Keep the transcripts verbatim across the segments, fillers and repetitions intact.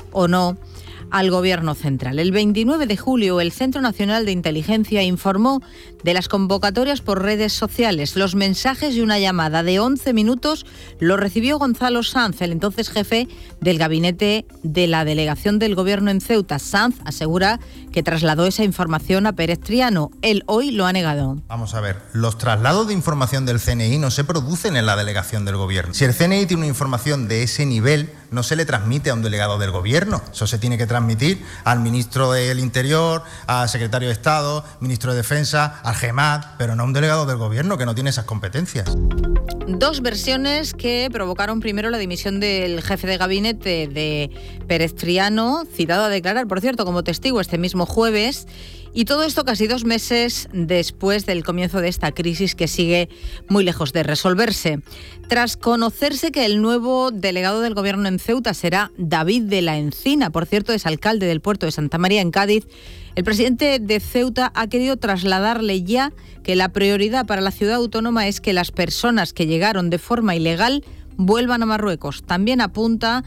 o no al Gobierno central. El veintinueve de julio, el Centro Nacional de Inteligencia informó de las convocatorias por redes sociales. Los mensajes y una llamada de once minutos lo recibió Gonzalo Sanz, el entonces jefe del gabinete de la delegación del Gobierno en Ceuta. Sanz asegura que trasladó esa información a Pérez Triano. Él hoy lo ha negado. Vamos a ver, los traslados de información del C N I no se producen en la delegación del Gobierno. Si el C N I tiene una información de ese nivel, no se le transmite a un delegado del Gobierno. Eso se tiene que transmitir al ministro del Interior, al secretario de Estado, ministro de Defensa, al GEMAT, pero no a un delegado del Gobierno que no tiene esas competencias. Dos versiones que provocaron primero la dimisión del jefe de gabinete de Pérez Triano, citado a declarar, por cierto, como testigo este mismo jueves. Y todo esto casi dos meses después del comienzo de esta crisis que sigue muy lejos de resolverse. Tras conocerse que el nuevo delegado del Gobierno en Ceuta será David de la Encina, por cierto es alcalde del puerto de Santa María en Cádiz, el presidente de Ceuta ha querido trasladarle ya que la prioridad para la ciudad autónoma es que las personas que llegaron de forma ilegal vuelvan a Marruecos. También apunta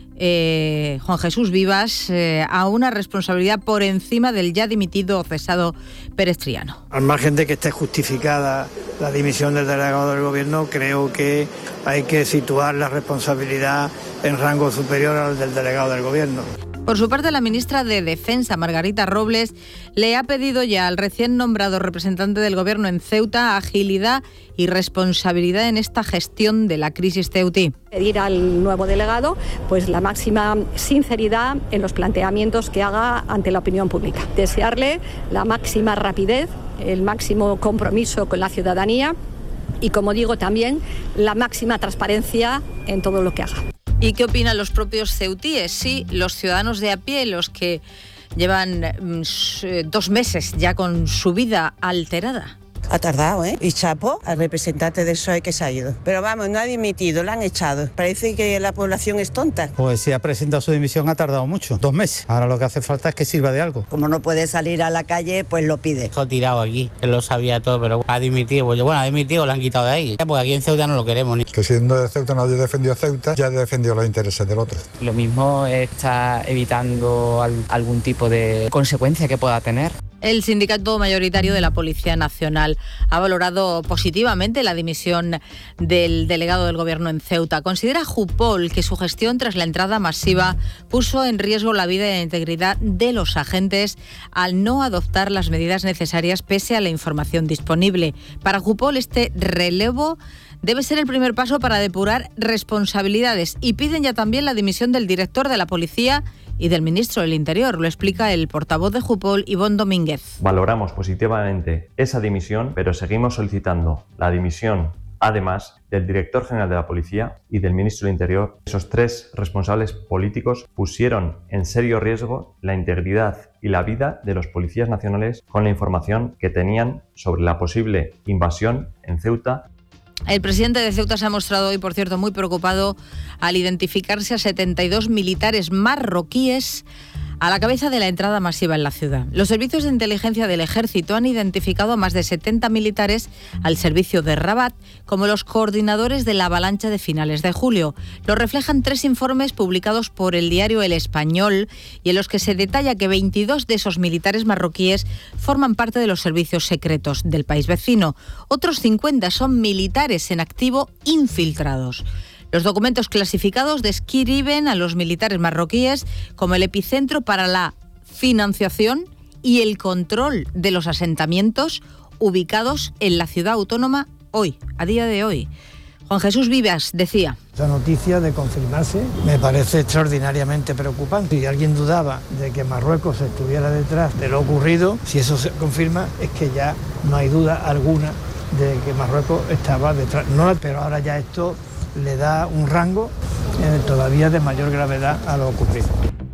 Eh, Juan Jesús Vivas eh, a una responsabilidad por encima del ya dimitido o cesado Pérez Triano. Al margen de que esté justificada la dimisión del delegado del Gobierno, creo que hay que situar la responsabilidad en rango superior al del delegado del Gobierno. Por su parte, la ministra de Defensa, Margarita Robles, le ha pedido ya al recién nombrado representante del Gobierno en Ceuta agilidad y responsabilidad en esta gestión de la crisis ceutí. Pedir al nuevo delegado pues la máxima sinceridad en los planteamientos que haga ante la opinión pública. Desearle la máxima rapidez, el máximo compromiso con la ciudadanía y, como digo, también la máxima transparencia en todo lo que haga. ¿Y qué opinan los propios ceutíes? Sí, los ciudadanos de a pie, los que llevan mm, dos meses ya con su vida alterada. Ha tardado, ¿eh? Y Chapo, al representante del P S O E que se ha ido. Pero vamos, no ha dimitido, lo han echado. Parece que la población es tonta. Pues si ha presentado su dimisión ha tardado mucho, dos meses. Ahora lo que hace falta es que sirva de algo. Como no puede salir a la calle, pues lo pide. Dejó tirado aquí, él lo sabía todo, pero ha dimitido. Pues bueno, ha dimitido, lo han quitado de ahí. Pues aquí en Ceuta no lo queremos. Ni. Que siendo de Ceuta nadie defendió a Ceuta, ya defendió los intereses del otro. Lo mismo está evitando algún tipo de consecuencia que pueda tener. El sindicato mayoritario de la Policía Nacional ha valorado positivamente la dimisión del delegado del Gobierno en Ceuta. Considera Jupol que su gestión tras la entrada masiva puso en riesgo la vida y la integridad de los agentes al no adoptar las medidas necesarias pese a la información disponible. Para Jupol, este relevo debe ser el primer paso para depurar responsabilidades y piden ya también la dimisión del director de la policía y del ministro del Interior. Lo explica el portavoz de Jupol, Ivonne Domínguez. Valoramos positivamente esa dimisión, pero seguimos solicitando la dimisión, además, del director general de la policía y del ministro del Interior. Esos tres responsables políticos pusieron en serio riesgo la integridad y la vida de los policías nacionales con la información que tenían sobre la posible invasión en Ceuta. El presidente de Ceuta se ha mostrado hoy, por cierto, muy preocupado al identificarse a setenta y dos militares marroquíes a la cabeza de la entrada masiva en la ciudad. Los servicios de inteligencia del ejército han identificado a más de setenta militares al servicio de Rabat como los coordinadores de la avalancha de finales de julio. Lo reflejan tres informes publicados por el diario El Español y en los que se detalla que veintidós de esos militares marroquíes forman parte de los servicios secretos del país vecino. Otros cincuenta son militares en activo infiltrados. Los documentos clasificados describen a los militares marroquíes como el epicentro para la financiación y el control de los asentamientos ubicados en la ciudad autónoma hoy, a día de hoy. Juan Jesús Vivas decía: La noticia de confirmarse me parece extraordinariamente preocupante. Si alguien dudaba de que Marruecos estuviera detrás de lo ocurrido, si eso se confirma, es que ya no hay duda alguna de que Marruecos estaba detrás. No, pero ahora ya esto le da un rango eh, todavía de mayor gravedad a lo ocurrido.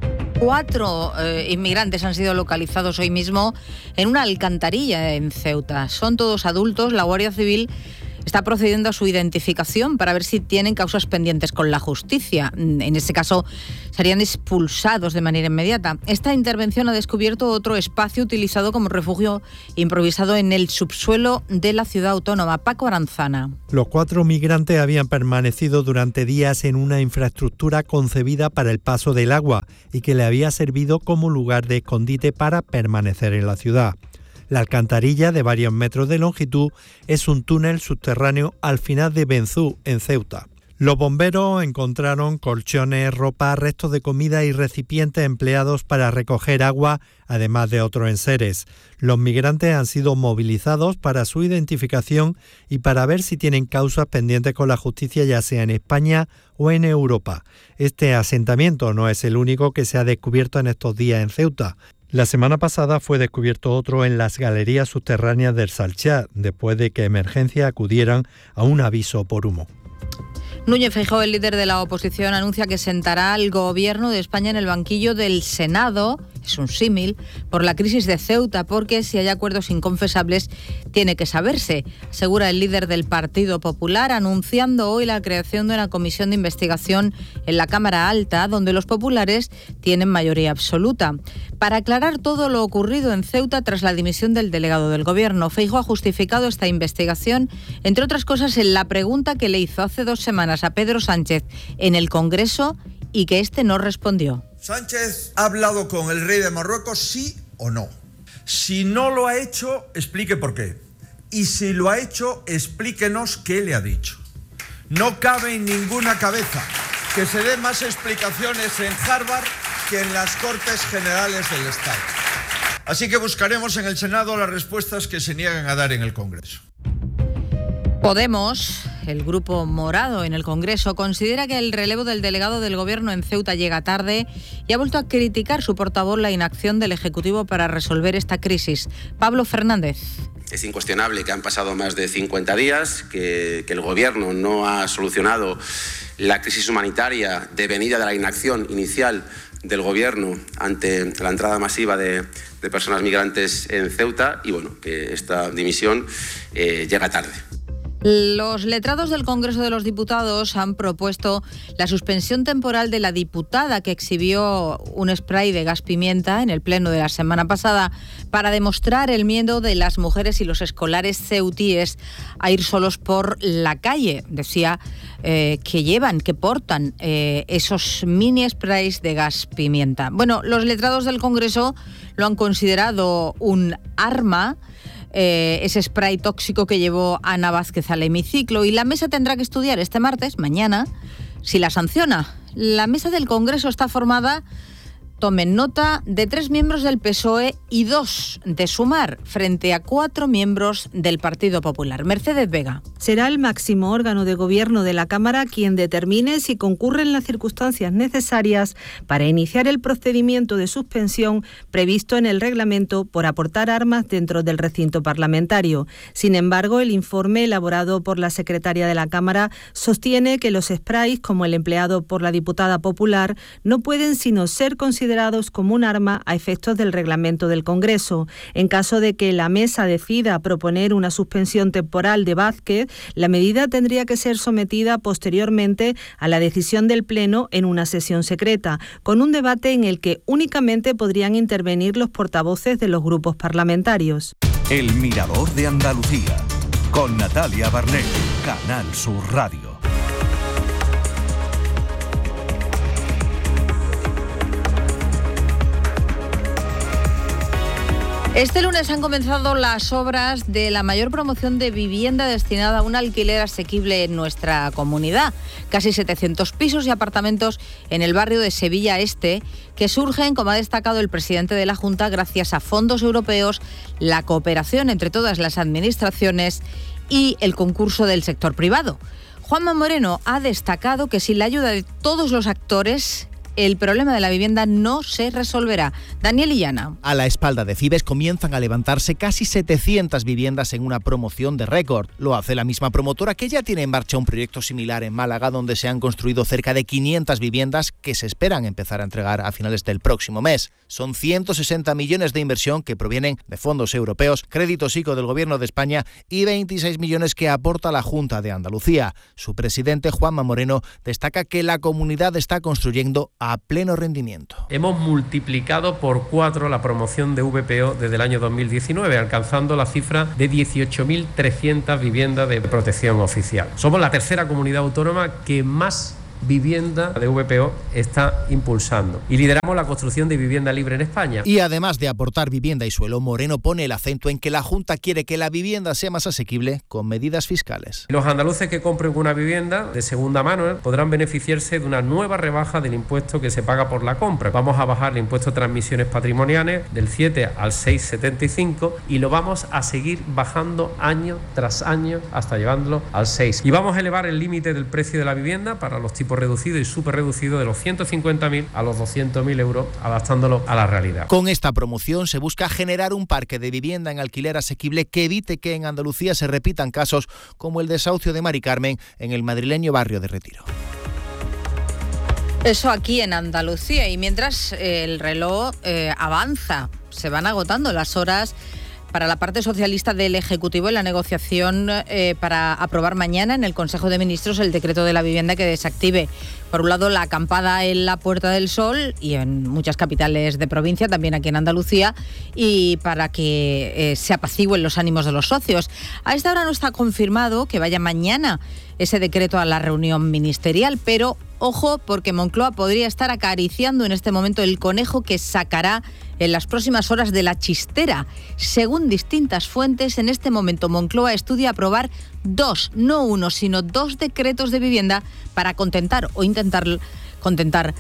Cuatro eh, inmigrantes han sido localizados hoy mismo en una alcantarilla en Ceuta. Son todos adultos. La Guardia Civil está procediendo a su identificación para ver si tienen causas pendientes con la justicia. En este caso, serían expulsados de manera inmediata. Esta intervención ha descubierto otro espacio utilizado como refugio improvisado en el subsuelo de la ciudad autónoma. Paco Aranzana. Los cuatro migrantes habían permanecido durante días en una infraestructura concebida para el paso del agua y que le había servido como lugar de escondite para permanecer en la ciudad. La alcantarilla, de varios metros de longitud, es un túnel subterráneo al final de Benzú, en Ceuta. Los bomberos encontraron colchones, ropa, restos de comida y recipientes empleados para recoger agua, además de otros enseres. Los migrantes han sido movilizados para su identificación y para ver si tienen causas pendientes con la justicia, ya sea en España o en Europa. Este asentamiento no es el único que se ha descubierto en estos días en Ceuta. La semana pasada fue descubierto otro en las galerías subterráneas del Salchá, después de que emergencias acudieran a un aviso por humo. Núñez Feijóo, el líder de la oposición, anuncia que sentará al gobierno de España en el banquillo del Senado, es un símil, por la crisis de Ceuta, porque si hay acuerdos inconfesables tiene que saberse, asegura el líder del Partido Popular, anunciando hoy la creación de una comisión de investigación en la Cámara Alta, donde los populares tienen mayoría absoluta, para aclarar todo lo ocurrido en Ceuta tras la dimisión del delegado del gobierno. Feijóo ha justificado esta investigación, entre otras cosas, en la pregunta que le hizo hace dos semanas a Pedro Sánchez en el Congreso y que este no respondió. ¿Sánchez ha hablado con el rey de Marruecos, sí o no? Si no lo ha hecho, explique por qué. Y si lo ha hecho, explíquenos qué le ha dicho. No cabe en ninguna cabeza que se den más explicaciones en Harvard que en las Cortes Generales del Estado. Así que buscaremos en el Senado las respuestas que se niegan a dar en el Congreso. Podemos, el grupo morado en el Congreso, considera que el relevo del delegado del Gobierno en Ceuta llega tarde y ha vuelto a criticar su portavoz la inacción del Ejecutivo para resolver esta crisis. Pablo Fernández. Es incuestionable que han pasado más de cincuenta días, que, que el Gobierno no ha solucionado la crisis humanitaria devenida de la inacción inicial del Gobierno ante la entrada masiva de, de personas migrantes en Ceuta y bueno, que esta dimisión eh, llega tarde. Los letrados del Congreso de los Diputados han propuesto la suspensión temporal de la diputada que exhibió un spray de gas pimienta en el pleno de la semana pasada para demostrar el miedo de las mujeres y los escolares ceutíes a ir solos por la calle. Decía eh, que llevan, que portan eh, esos mini sprays de gas pimienta. Bueno, los letrados del Congreso lo han considerado un arma, Eh, ese spray tóxico que llevó Ana Vázquez al hemiciclo, y la mesa tendrá que estudiar este martes, mañana, si la sanciona. La mesa del Congreso está formada, tomen nota, de tres miembros del P S O E y dos de Sumar, frente a cuatro miembros del Partido Popular. Mercedes Vega. Será el máximo órgano de gobierno de la Cámara quien determine si concurren las circunstancias necesarias para iniciar el procedimiento de suspensión previsto en el reglamento por aportar armas dentro del recinto parlamentario. Sin embargo, el informe elaborado por la secretaria de la Cámara sostiene que los sprays, como el empleado por la diputada popular, no pueden sino ser considerados como un arma a efectos del reglamento del Congreso. En caso de que la mesa decida proponer una suspensión temporal de Vázquez, la medida tendría que ser sometida posteriormente a la decisión del Pleno en una sesión secreta, con un debate en el que únicamente podrían intervenir los portavoces de los grupos parlamentarios. El Mirador de Andalucía, con Natalia Barnett, Canal Sur Radio. Este lunes han comenzado las obras de la mayor promoción de vivienda destinada a un alquiler asequible en nuestra comunidad. Casi setecientos pisos y apartamentos en el barrio de Sevilla Este, que surgen, como ha destacado el presidente de la Junta, gracias a fondos europeos, la cooperación entre todas las administraciones y el concurso del sector privado. Juanma Moreno ha destacado que sin la ayuda de todos los actores, el problema de la vivienda no se resolverá. Daniel Illana. A la espalda de Cibes comienzan a levantarse casi setecientas viviendas en una promoción de récord. Lo hace la misma promotora que ya tiene en marcha un proyecto similar en Málaga, donde se han construido cerca de quinientas viviendas que se esperan empezar a entregar a finales del próximo mes. Son ciento sesenta millones de inversión que provienen de fondos europeos, créditos I C O del Gobierno de España y veintiséis millones que aporta la Junta de Andalucía. Su presidente, Juanma Moreno, destaca que la comunidad está construyendo a pleno rendimiento. Hemos multiplicado por cuatro la promoción de V P O desde el año dos mil diecinueve, alcanzando la cifra de dieciocho mil trescientas viviendas de protección oficial. Somos la tercera comunidad autónoma que más vivienda de V P O está impulsando y lideramos la construcción de vivienda libre en España. Y además de aportar vivienda y suelo, Moreno pone el acento en que la Junta quiere que la vivienda sea más asequible con medidas fiscales. Los andaluces que compren una vivienda de segunda mano ¿eh? podrán beneficiarse de una nueva rebaja del impuesto que se paga por la compra. Vamos a bajar el impuesto de transmisiones patrimoniales del siete al seis coma setenta y cinco y lo vamos a seguir bajando año tras año hasta llevándolo al seis. Y vamos a elevar el límite del precio de la vivienda para los tipos reducido y súper reducido de los ciento cincuenta mil a los doscientos mil euros, adaptándolo a la realidad. Con esta promoción se busca generar un parque de vivienda en alquiler asequible que evite que en Andalucía se repitan casos como el desahucio de Mari Carmen en el madrileño barrio de Retiro. Eso aquí en Andalucía, y mientras eh, el reloj eh, avanza, se van agotando las horas para la parte socialista del Ejecutivo en la negociación eh, para aprobar mañana en el Consejo de Ministros el decreto de la vivienda que desactive, por un lado, la acampada en la Puerta del Sol y en muchas capitales de provincia, también aquí en Andalucía, y para que eh, se apacigüen los ánimos de los socios. A esta hora no está confirmado que vaya mañana ese decreto a la reunión ministerial, pero ojo, porque Moncloa podría estar acariciando en este momento el conejo que sacará en las próximas horas de la chistera. Según distintas fuentes, en este momento Moncloa estudia aprobar dos, no uno, sino dos decretos de vivienda para contentar o intentar contentar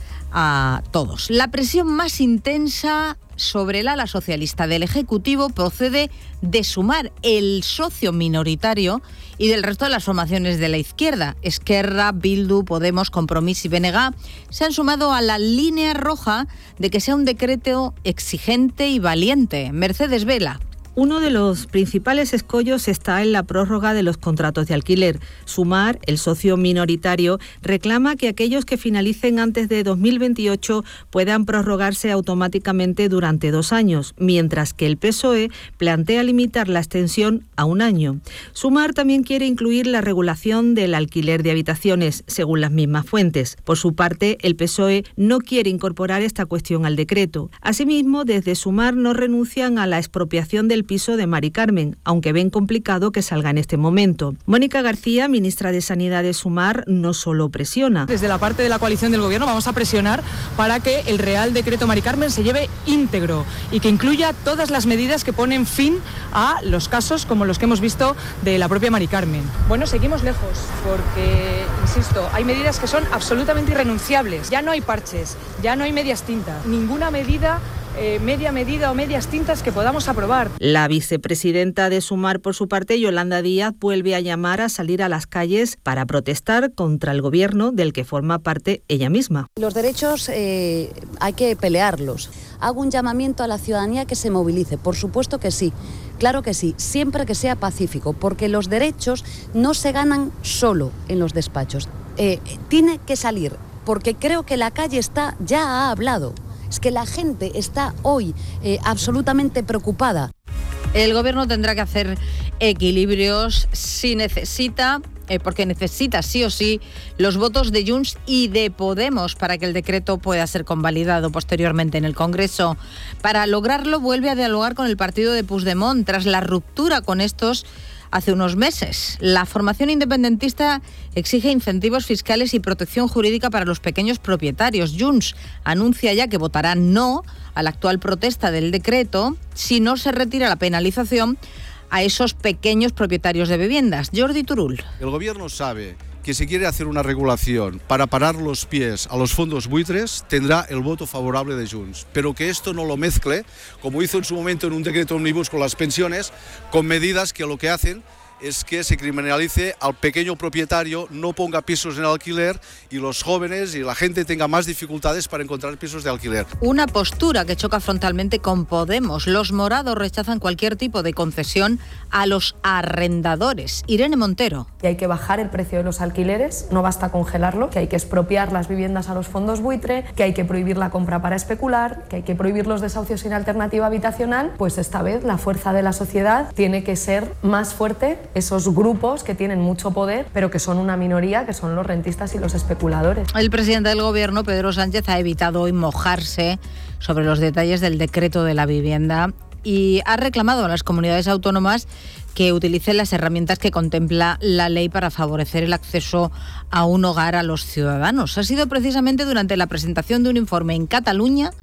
a todos. La presión más intensa sobre el ala socialista del Ejecutivo procede de Sumar, el socio minoritario, y del resto de las formaciones de la izquierda. Esquerra, Bildu, Podemos, Compromís y B N G se han sumado a la línea roja de que sea un decreto exigente y valiente. Mercedes Vela. Uno de los principales escollos está en la prórroga de los contratos de alquiler. Sumar, el socio minoritario, reclama que aquellos que finalicen antes de dos mil veintiocho puedan prorrogarse automáticamente durante dos años, mientras que el P S O E plantea limitar la extensión a un año. Sumar también quiere incluir la regulación del alquiler de habitaciones, según las mismas fuentes. Por su parte, el P S O E no quiere incorporar esta cuestión al decreto. Asimismo, desde Sumar no renuncian a la expropiación del piso de Mari Carmen, aunque ven complicado que salga en este momento. Mónica García, ministra de Sanidad de Sumar, no solo presiona. Desde la parte de la coalición del Gobierno vamos a presionar para que el Real Decreto Mari Carmen se lleve íntegro y que incluya todas las medidas que ponen fin a los casos como los que hemos visto de la propia Mari Carmen. Bueno, seguimos lejos porque, insisto, hay medidas que son absolutamente irrenunciables. Ya no hay parches, ya no hay medias tintas, ninguna medida Eh, media medida o medias tintas que podamos aprobar. La vicepresidenta de Sumar, por su parte, Yolanda Díaz, vuelve a llamar a salir a las calles para protestar contra el gobierno del que forma parte ella misma. Los derechos eh, hay que pelearlos. Hago un llamamiento a la ciudadanía que se movilice, por supuesto que sí, claro que sí, siempre que sea pacífico, porque los derechos no se ganan solo en los despachos. Eh, tiene que salir, porque creo que la calle está, ya ha hablado. Es que la gente está hoy eh, absolutamente preocupada. El Gobierno tendrá que hacer equilibrios si necesita, eh, porque necesita sí o sí los votos de Junts y de Podemos para que el decreto pueda ser convalidado posteriormente en el Congreso. Para lograrlo, vuelve a dialogar con el partido de Puigdemont tras la ruptura con estos hace unos meses. La formación independentista exige incentivos fiscales y protección jurídica para los pequeños propietarios. Junts anuncia ya que votará no a la actual protesta del decreto si no se retira la penalización a esos pequeños propietarios de viviendas. Jordi Turull. El Gobierno sabe que si quiere hacer una regulación para parar los pies a los fondos buitres, tendrá el voto favorable de Junts, pero que esto no lo mezcle, como hizo en su momento en un decreto omnibus con las pensiones, con medidas que lo que hacen es que se criminalice al pequeño propietario, no ponga pisos en alquiler y los jóvenes y la gente tenga más dificultades para encontrar pisos de alquiler. Una postura que choca frontalmente con Podemos. Los morados rechazan cualquier tipo de concesión a los arrendadores. Irene Montero. Y hay que bajar el precio de los alquileres, no basta congelarlo, que hay que expropiar las viviendas a los fondos buitre, que hay que prohibir la compra para especular, que hay que prohibir los desahucios sin alternativa habitacional. Pues esta vez la fuerza de la sociedad tiene que ser más fuerte, esos grupos que tienen mucho poder, pero que son una minoría, que son los rentistas y los especuladores. El presidente del Gobierno, Pedro Sánchez, ha evitado hoy mojarse sobre los detalles del decreto de la vivienda y ha reclamado a las comunidades autónomas que utilicen las herramientas que contempla la ley para favorecer el acceso a un hogar a los ciudadanos. Ha sido precisamente durante la presentación de un informe en Cataluña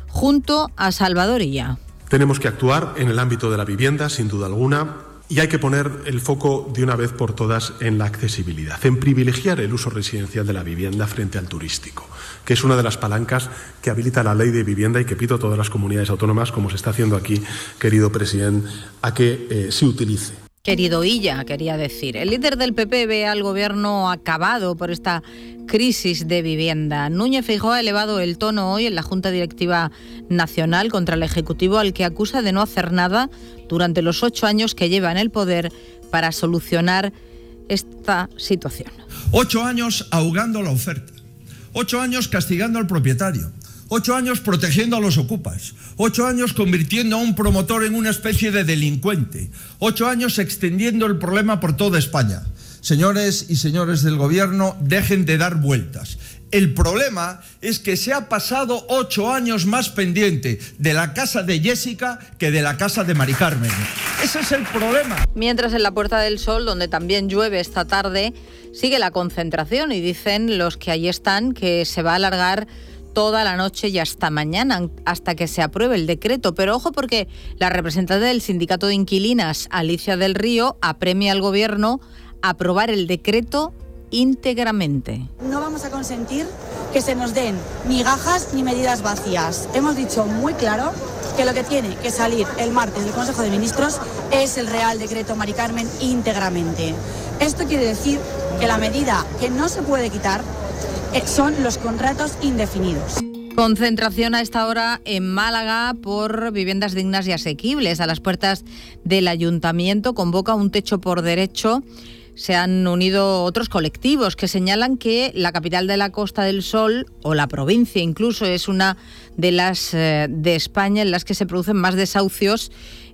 junto a Salvador Illa. Tenemos que actuar en el ámbito de la vivienda, sin duda alguna, y hay que poner el foco de una vez por todas en la accesibilidad, en privilegiar el uso residencial de la vivienda frente al turístico, que es una de las palancas que habilita la ley de vivienda y que pido a todas las comunidades autónomas, como se está haciendo aquí, querido presidente, a que eh, se utilice. Querido Illa, quería decir. El líder del P P ve al Gobierno acabado por esta crisis de vivienda. Núñez Feijóo ha elevado el tono hoy en la Junta Directiva Nacional contra el Ejecutivo, al que acusa de no hacer nada durante los ocho años que lleva en el poder para solucionar esta situación. Ocho años ahogando la oferta. Ocho años castigando al propietario. Ocho años protegiendo a los ocupas. Ocho años convirtiendo a un promotor en una especie de delincuente. Ocho años extendiendo el problema por toda España. Señores y señores del Gobierno, dejen de dar vueltas. El problema es que se ha pasado ocho años más pendiente de la casa de Jessica que de la casa de Mari Carmen. Ese es el problema. Mientras en la Puerta del Sol, donde también llueve esta tarde, sigue la concentración y dicen los que allí están que se va a alargar toda la noche y hasta mañana, hasta que se apruebe el decreto. Pero ojo, porque la representante del Sindicato de Inquilinas, Alicia del Río, apremia al Gobierno a aprobar el decreto íntegramente. No vamos a consentir que se nos den migajas ni medidas vacías. Hemos dicho muy claro que lo que tiene que salir el martes del Consejo de Ministros es el Real Decreto Mari Carmen íntegramente. Esto quiere decir que la medida que no se puede quitar son los contratos indefinidos. Concentración a esta hora en Málaga por viviendas dignas y asequibles. A las puertas del Ayuntamiento convoca un techo por derecho. Se han unido otros colectivos que señalan que la capital de la Costa del Sol, o la provincia incluso, es una de las eh, de España en las que se producen más desahucios,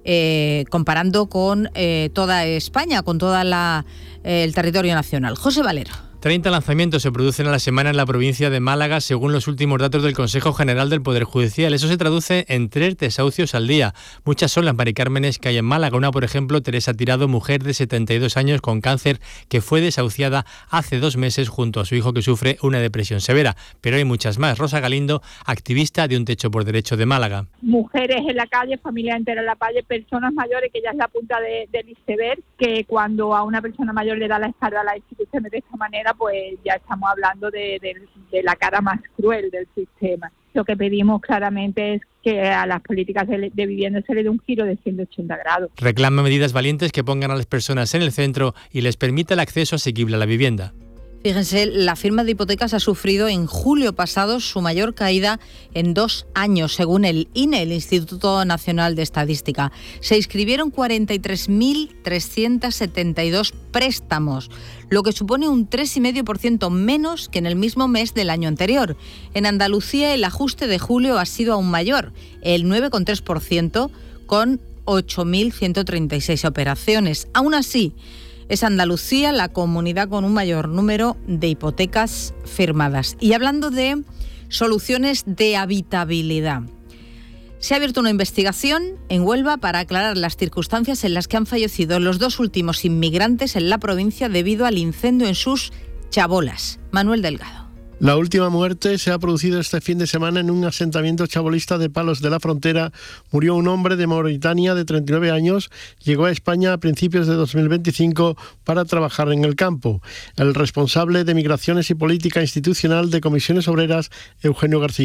eh, comparando con eh, toda España, con todo eh, el territorio nacional. José Valero. treinta lanzamientos se producen a la semana en la provincia de Málaga, según los últimos datos del Consejo General del Poder Judicial. Eso se traduce en tres desahucios al día. Muchas son las Mari Cármenes que hay en Málaga. Una, por ejemplo, Teresa Tirado, mujer de setenta y dos años con cáncer, que fue desahuciada hace dos meses junto a su hijo, que sufre una depresión severa. Pero hay muchas más. Rosa Galindo, activista de Un Techo por Derecho de Málaga. Mujeres en la calle, familia entera en la calle, personas mayores, que ya es la punta de, del iceberg, que cuando a una persona mayor le da la espalda a las instituciones de esta manera, pues ya estamos hablando de, de, de la cara más cruel del sistema. Lo que pedimos claramente es que a las políticas de, de vivienda se le dé un giro de ciento ochenta grados. Reclama medidas valientes que pongan a las personas en el centro y les permita el acceso asequible a la vivienda. Fíjense, la firma de hipotecas ha sufrido en julio pasado su mayor caída en dos años, según el I N E, el Instituto Nacional de Estadística. Se inscribieron cuarenta y tres mil trescientos setenta y dos préstamos, lo que supone un tres coma cinco por ciento menos que en el mismo mes del año anterior. En Andalucía, el ajuste de julio ha sido aún mayor, el nueve coma tres por ciento, con ocho mil ciento treinta y seis operaciones. Aún así, es Andalucía la comunidad con un mayor número de hipotecas firmadas. Y hablando de soluciones de habitabilidad, se ha abierto una investigación en Huelva para aclarar las circunstancias en las que han fallecido los dos últimos inmigrantes en la provincia debido al incendio en sus chabolas. Manuel Delgado. La última muerte se ha producido este fin de semana en un asentamiento chabolista de Palos de la Frontera. Murió un hombre de Mauritania de treinta y nueve años. Llegó a España a principios de dos mil veinticinco para trabajar en el campo. El responsable de Migraciones y Política Institucional de Comisiones Obreras, Eugenio García.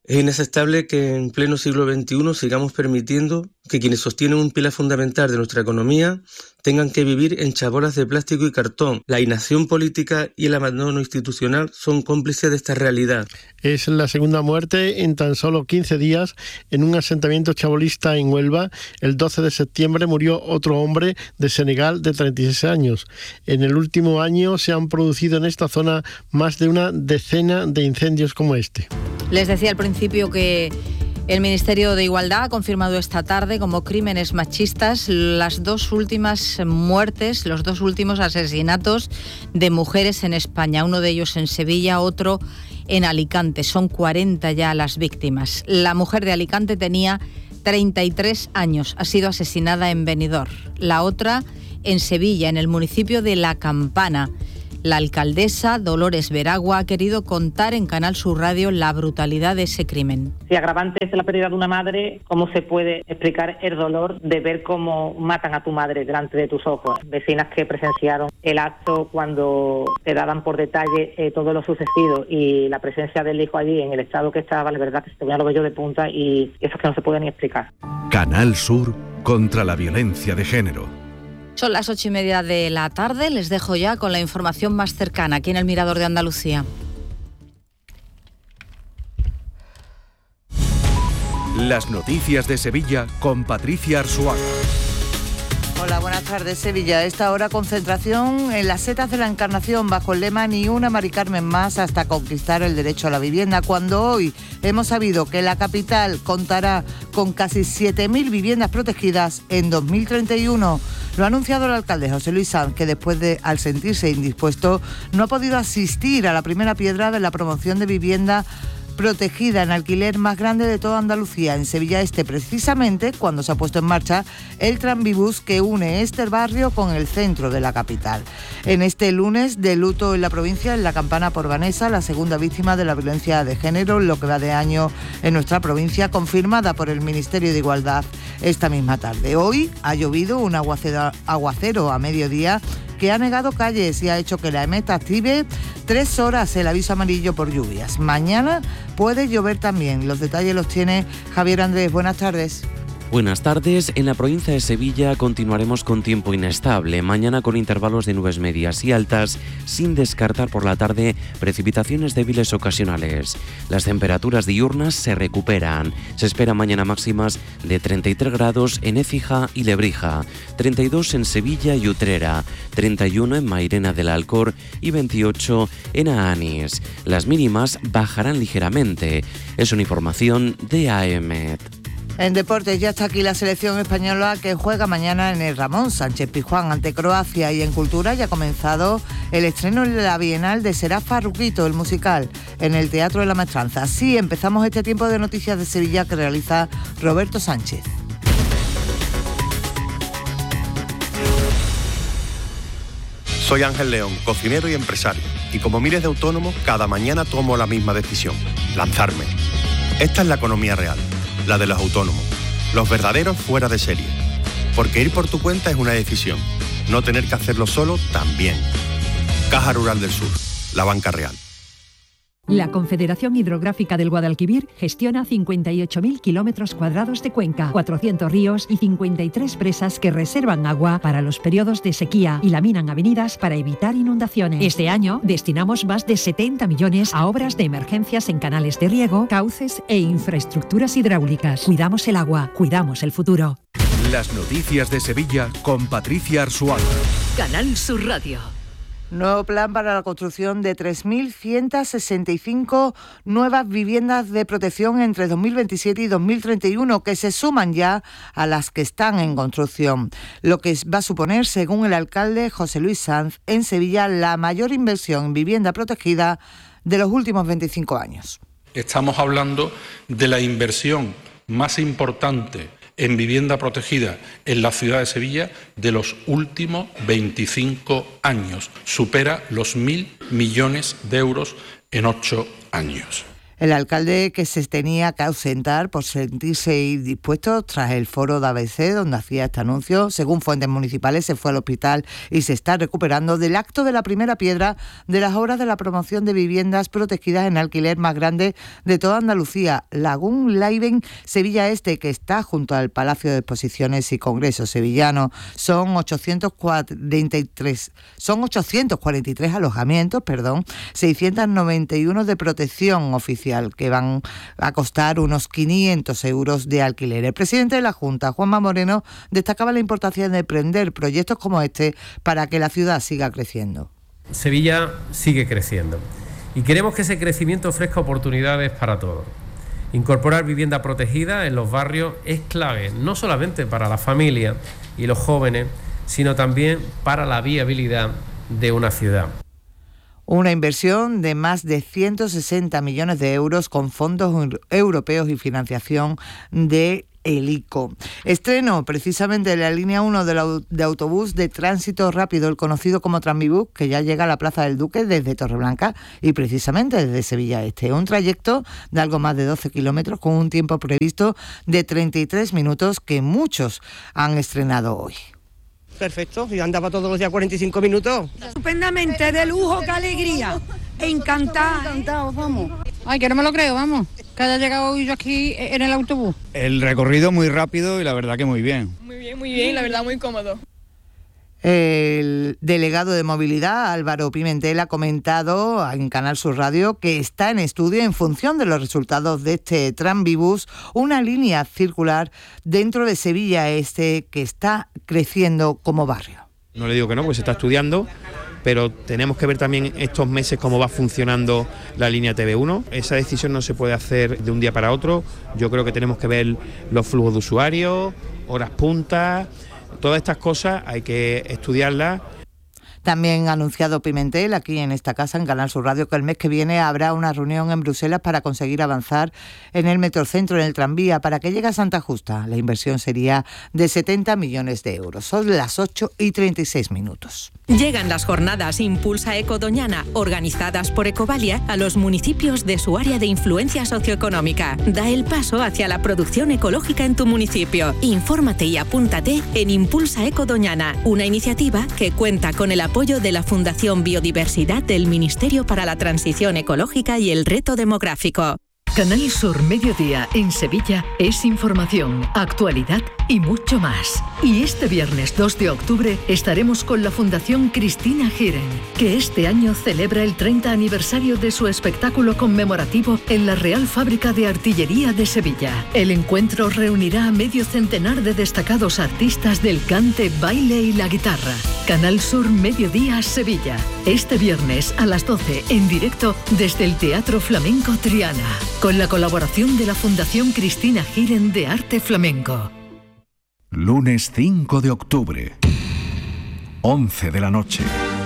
Es inaceptable que en pleno siglo veintiuno sigamos permitiendo que quienes sostienen un pilar fundamental de nuestra economía tengan que vivir en chabolas de plástico y cartón. La inacción política y el abandono institucional son cómplices de esta realidad. Es la segunda muerte en tan solo quince días en un asentamiento chabolista en Huelva. El doce de septiembre murió otro hombre de Senegal de treinta y seis años. En el último año se han producido en esta zona más de una decena de incendios como este. Les decía al principio que el Ministerio de Igualdad ha confirmado esta tarde como crímenes machistas las dos últimas muertes, los dos últimos asesinatos de mujeres en España. Uno de ellos en Sevilla, otro en Alicante. Son cuarenta ya las víctimas. La mujer de Alicante tenía treinta y tres años. Ha sido asesinada en Benidorm. La otra en Sevilla, en el municipio de La Campana. La alcaldesa Dolores Veragua ha querido contar en Canal Sur Radio la brutalidad de ese crimen. Si agravante es la pérdida de una madre, ¿cómo se puede explicar el dolor de ver cómo matan a tu madre delante de tus ojos? Vecinas que presenciaron el acto cuando te daban por detalle eh, todo lo sucedido y la presencia del hijo allí en el estado que estaba, la verdad que se te ponían los vellos de punta y eso es que no se puede ni explicar. Canal Sur contra la violencia de género. Son las ocho y media de la tarde, les dejo ya con la información más cercana aquí en el Mirador de Andalucía. Las noticias de Sevilla con Patricia Arzuaga. Hola, buenas tardes, Sevilla. A esta hora concentración en las setas de la Encarnación bajo el lema Ni una Mari Carmen más hasta conquistar el derecho a la vivienda. Cuando hoy hemos sabido que la capital contará con casi siete mil viviendas protegidas en dos mil treinta y uno. Lo ha anunciado el alcalde José Luis Sanz, que después de, al sentirse indispuesto, no ha podido asistir a la primera piedra de la promoción de vivienda protegida en alquiler más grande de toda Andalucía, en Sevilla Este, precisamente cuando se ha puesto en marcha el tranvibús que une este barrio con el centro de la capital. En este lunes de luto en la provincia, en La Campana por Vanessa, la segunda víctima de la violencia de género, lo que va de año en nuestra provincia, confirmada por el Ministerio de Igualdad esta misma tarde. Hoy ha llovido un aguacero, aguacero a mediodía que ha negado calles y ha hecho que la EMET active tres horas el aviso amarillo por lluvias. Mañana puede llover también. Los detalles los tiene Javier Andrés. Buenas tardes. Buenas tardes. En la provincia de Sevilla continuaremos con tiempo inestable. Mañana con intervalos de nubes medias y altas, sin descartar por la tarde precipitaciones débiles ocasionales. Las temperaturas diurnas se recuperan. Se esperan mañana máximas de treinta y tres grados en Écija y Lebrija, treinta y dos en Sevilla y Utrera, treinta y uno en Mairena del Alcor y veintiocho en Aanís. Las mínimas bajarán ligeramente. Es una información de A E M E T. En deportes ya está aquí la selección española que juega mañana en el Ramón Sánchez Pizjuán ante Croacia, y en cultura ya ha comenzado el estreno en la Bienal de Será Farruquito, el musical, en el Teatro de la Maestranza. Así empezamos este tiempo de noticias de Sevilla que realiza Roberto Sánchez. Soy Ángel León, cocinero y empresario, y como miles de autónomos, cada mañana tomo la misma decisión: lanzarme. Esta es la economía real, la de los autónomos, los verdaderos fuera de serie. Porque ir por tu cuenta es una decisión, no tener que hacerlo solo también. Caja Rural del Sur, la banca real. La Confederación Hidrográfica del Guadalquivir gestiona cincuenta y ocho mil kilómetros cuadrados de cuenca, cuatrocientos ríos y cincuenta y tres presas que reservan agua para los periodos de sequía y laminan avenidas para evitar inundaciones. Este año destinamos más de setenta millones a obras de emergencias en canales de riego, cauces e infraestructuras hidráulicas. Cuidamos el agua, cuidamos el futuro. Las noticias de Sevilla con Patricia Arzuaga. Canal Sur Radio. Nuevo plan para la construcción de tres mil ciento sesenta y cinco nuevas viviendas de protección entre dos mil veintisiete y dos mil treinta y uno, que se suman ya a las que están en construcción, lo que va a suponer, según el alcalde José Luis Sanz, en Sevilla la mayor inversión en vivienda protegida de los últimos veinticinco años. Estamos hablando de la inversión más importante en vivienda protegida en la ciudad de Sevilla de los últimos veinticinco años. Supera los mil millones de euros en ocho años. El alcalde, que se tenía que ausentar por sentirse indispuesto tras el foro de A B C donde hacía este anuncio, según fuentes municipales, se fue al hospital y se está recuperando del acto de la primera piedra de las obras de la promoción de viviendas protegidas en alquiler más grande de toda Andalucía, Lagún Laiven Sevilla Este, que está junto al Palacio de Exposiciones y Congresos sevillano. Son ochocientos cuarenta y tres, son ochocientos cuarenta y tres alojamientos, perdón, seiscientos noventa y uno de protección oficial, que van a costar unos quinientos euros de alquiler. El presidente de la Junta, Juanma Moreno, destacaba la importancia de emprender proyectos como este para que la ciudad siga creciendo. Sevilla sigue creciendo y queremos que ese crecimiento ofrezca oportunidades para todos. Incorporar vivienda protegida en los barrios es clave, no solamente para la familia y los jóvenes, sino también para la viabilidad de una ciudad. Una inversión de más de ciento sesenta millones de euros con fondos europeos y financiación de el I C O. Estreno precisamente de la línea uno de, la, de autobús de tránsito rápido, el conocido como Transmibus, que ya llega a la Plaza del Duque desde Torreblanca y precisamente desde Sevilla Este. Un trayecto de algo más de doce kilómetros con un tiempo previsto de treinta y tres minutos que muchos han estrenado hoy. Perfecto, yo andaba todos los días cuarenta y cinco minutos. Estupendamente, de lujo, qué alegría. Encantada. Encantados, vamos. Ay, que no me lo creo, vamos. Que haya llegado hoy yo aquí en el autobús. El recorrido muy rápido y la verdad que muy bien. Muy bien, muy bien, la verdad muy cómodo. El delegado de movilidad, Álvaro Pimentel, ha comentado en Canal Sur Radio que está en estudio, en función de los resultados de este Transbibus, una línea circular dentro de Sevilla Este que está creciendo como barrio. No le digo que no, porque se está estudiando, pero tenemos que ver también estos meses cómo va funcionando la línea T V uno. Esa decisión no se puede hacer de un día para otro. Yo creo que tenemos que ver los flujos de usuarios, horas puntas. Todas estas cosas hay que estudiarlas. También ha anunciado Pimentel aquí en esta casa, en Canal Sur Radio, que el mes que viene habrá una reunión en Bruselas para conseguir avanzar en el metrocentro, en el tranvía, para que llegue a Santa Justa. La inversión sería de setenta millones de euros. Son las ocho y treinta y seis minutos. Llegan las jornadas Impulsa Eco Doñana, organizadas por Ecovalia, a los municipios de su área de influencia socioeconómica. Da el paso hacia la producción ecológica en tu municipio. Infórmate y apúntate en Impulsa Eco Doñana, una iniciativa que cuenta con el apoyo de la Fundación Biodiversidad del Ministerio para la Transición Ecológica y el Reto Demográfico. Canal Sur Mediodía en Sevilla es información, actualidad y mucho más. Y este viernes dos de octubre estaremos con la Fundación Cristina Giren, que este año celebra el treinta aniversario de su espectáculo conmemorativo en la Real Fábrica de Artillería de Sevilla. El encuentro reunirá a medio centenar de destacados artistas del cante, baile y la guitarra. Canal Sur Mediodía Sevilla. Este viernes a las doce en directo desde el Teatro Flamenco Triana, con la colaboración de la Fundación Cristina Giren de Arte Flamenco. Lunes cinco de octubre, once de la noche.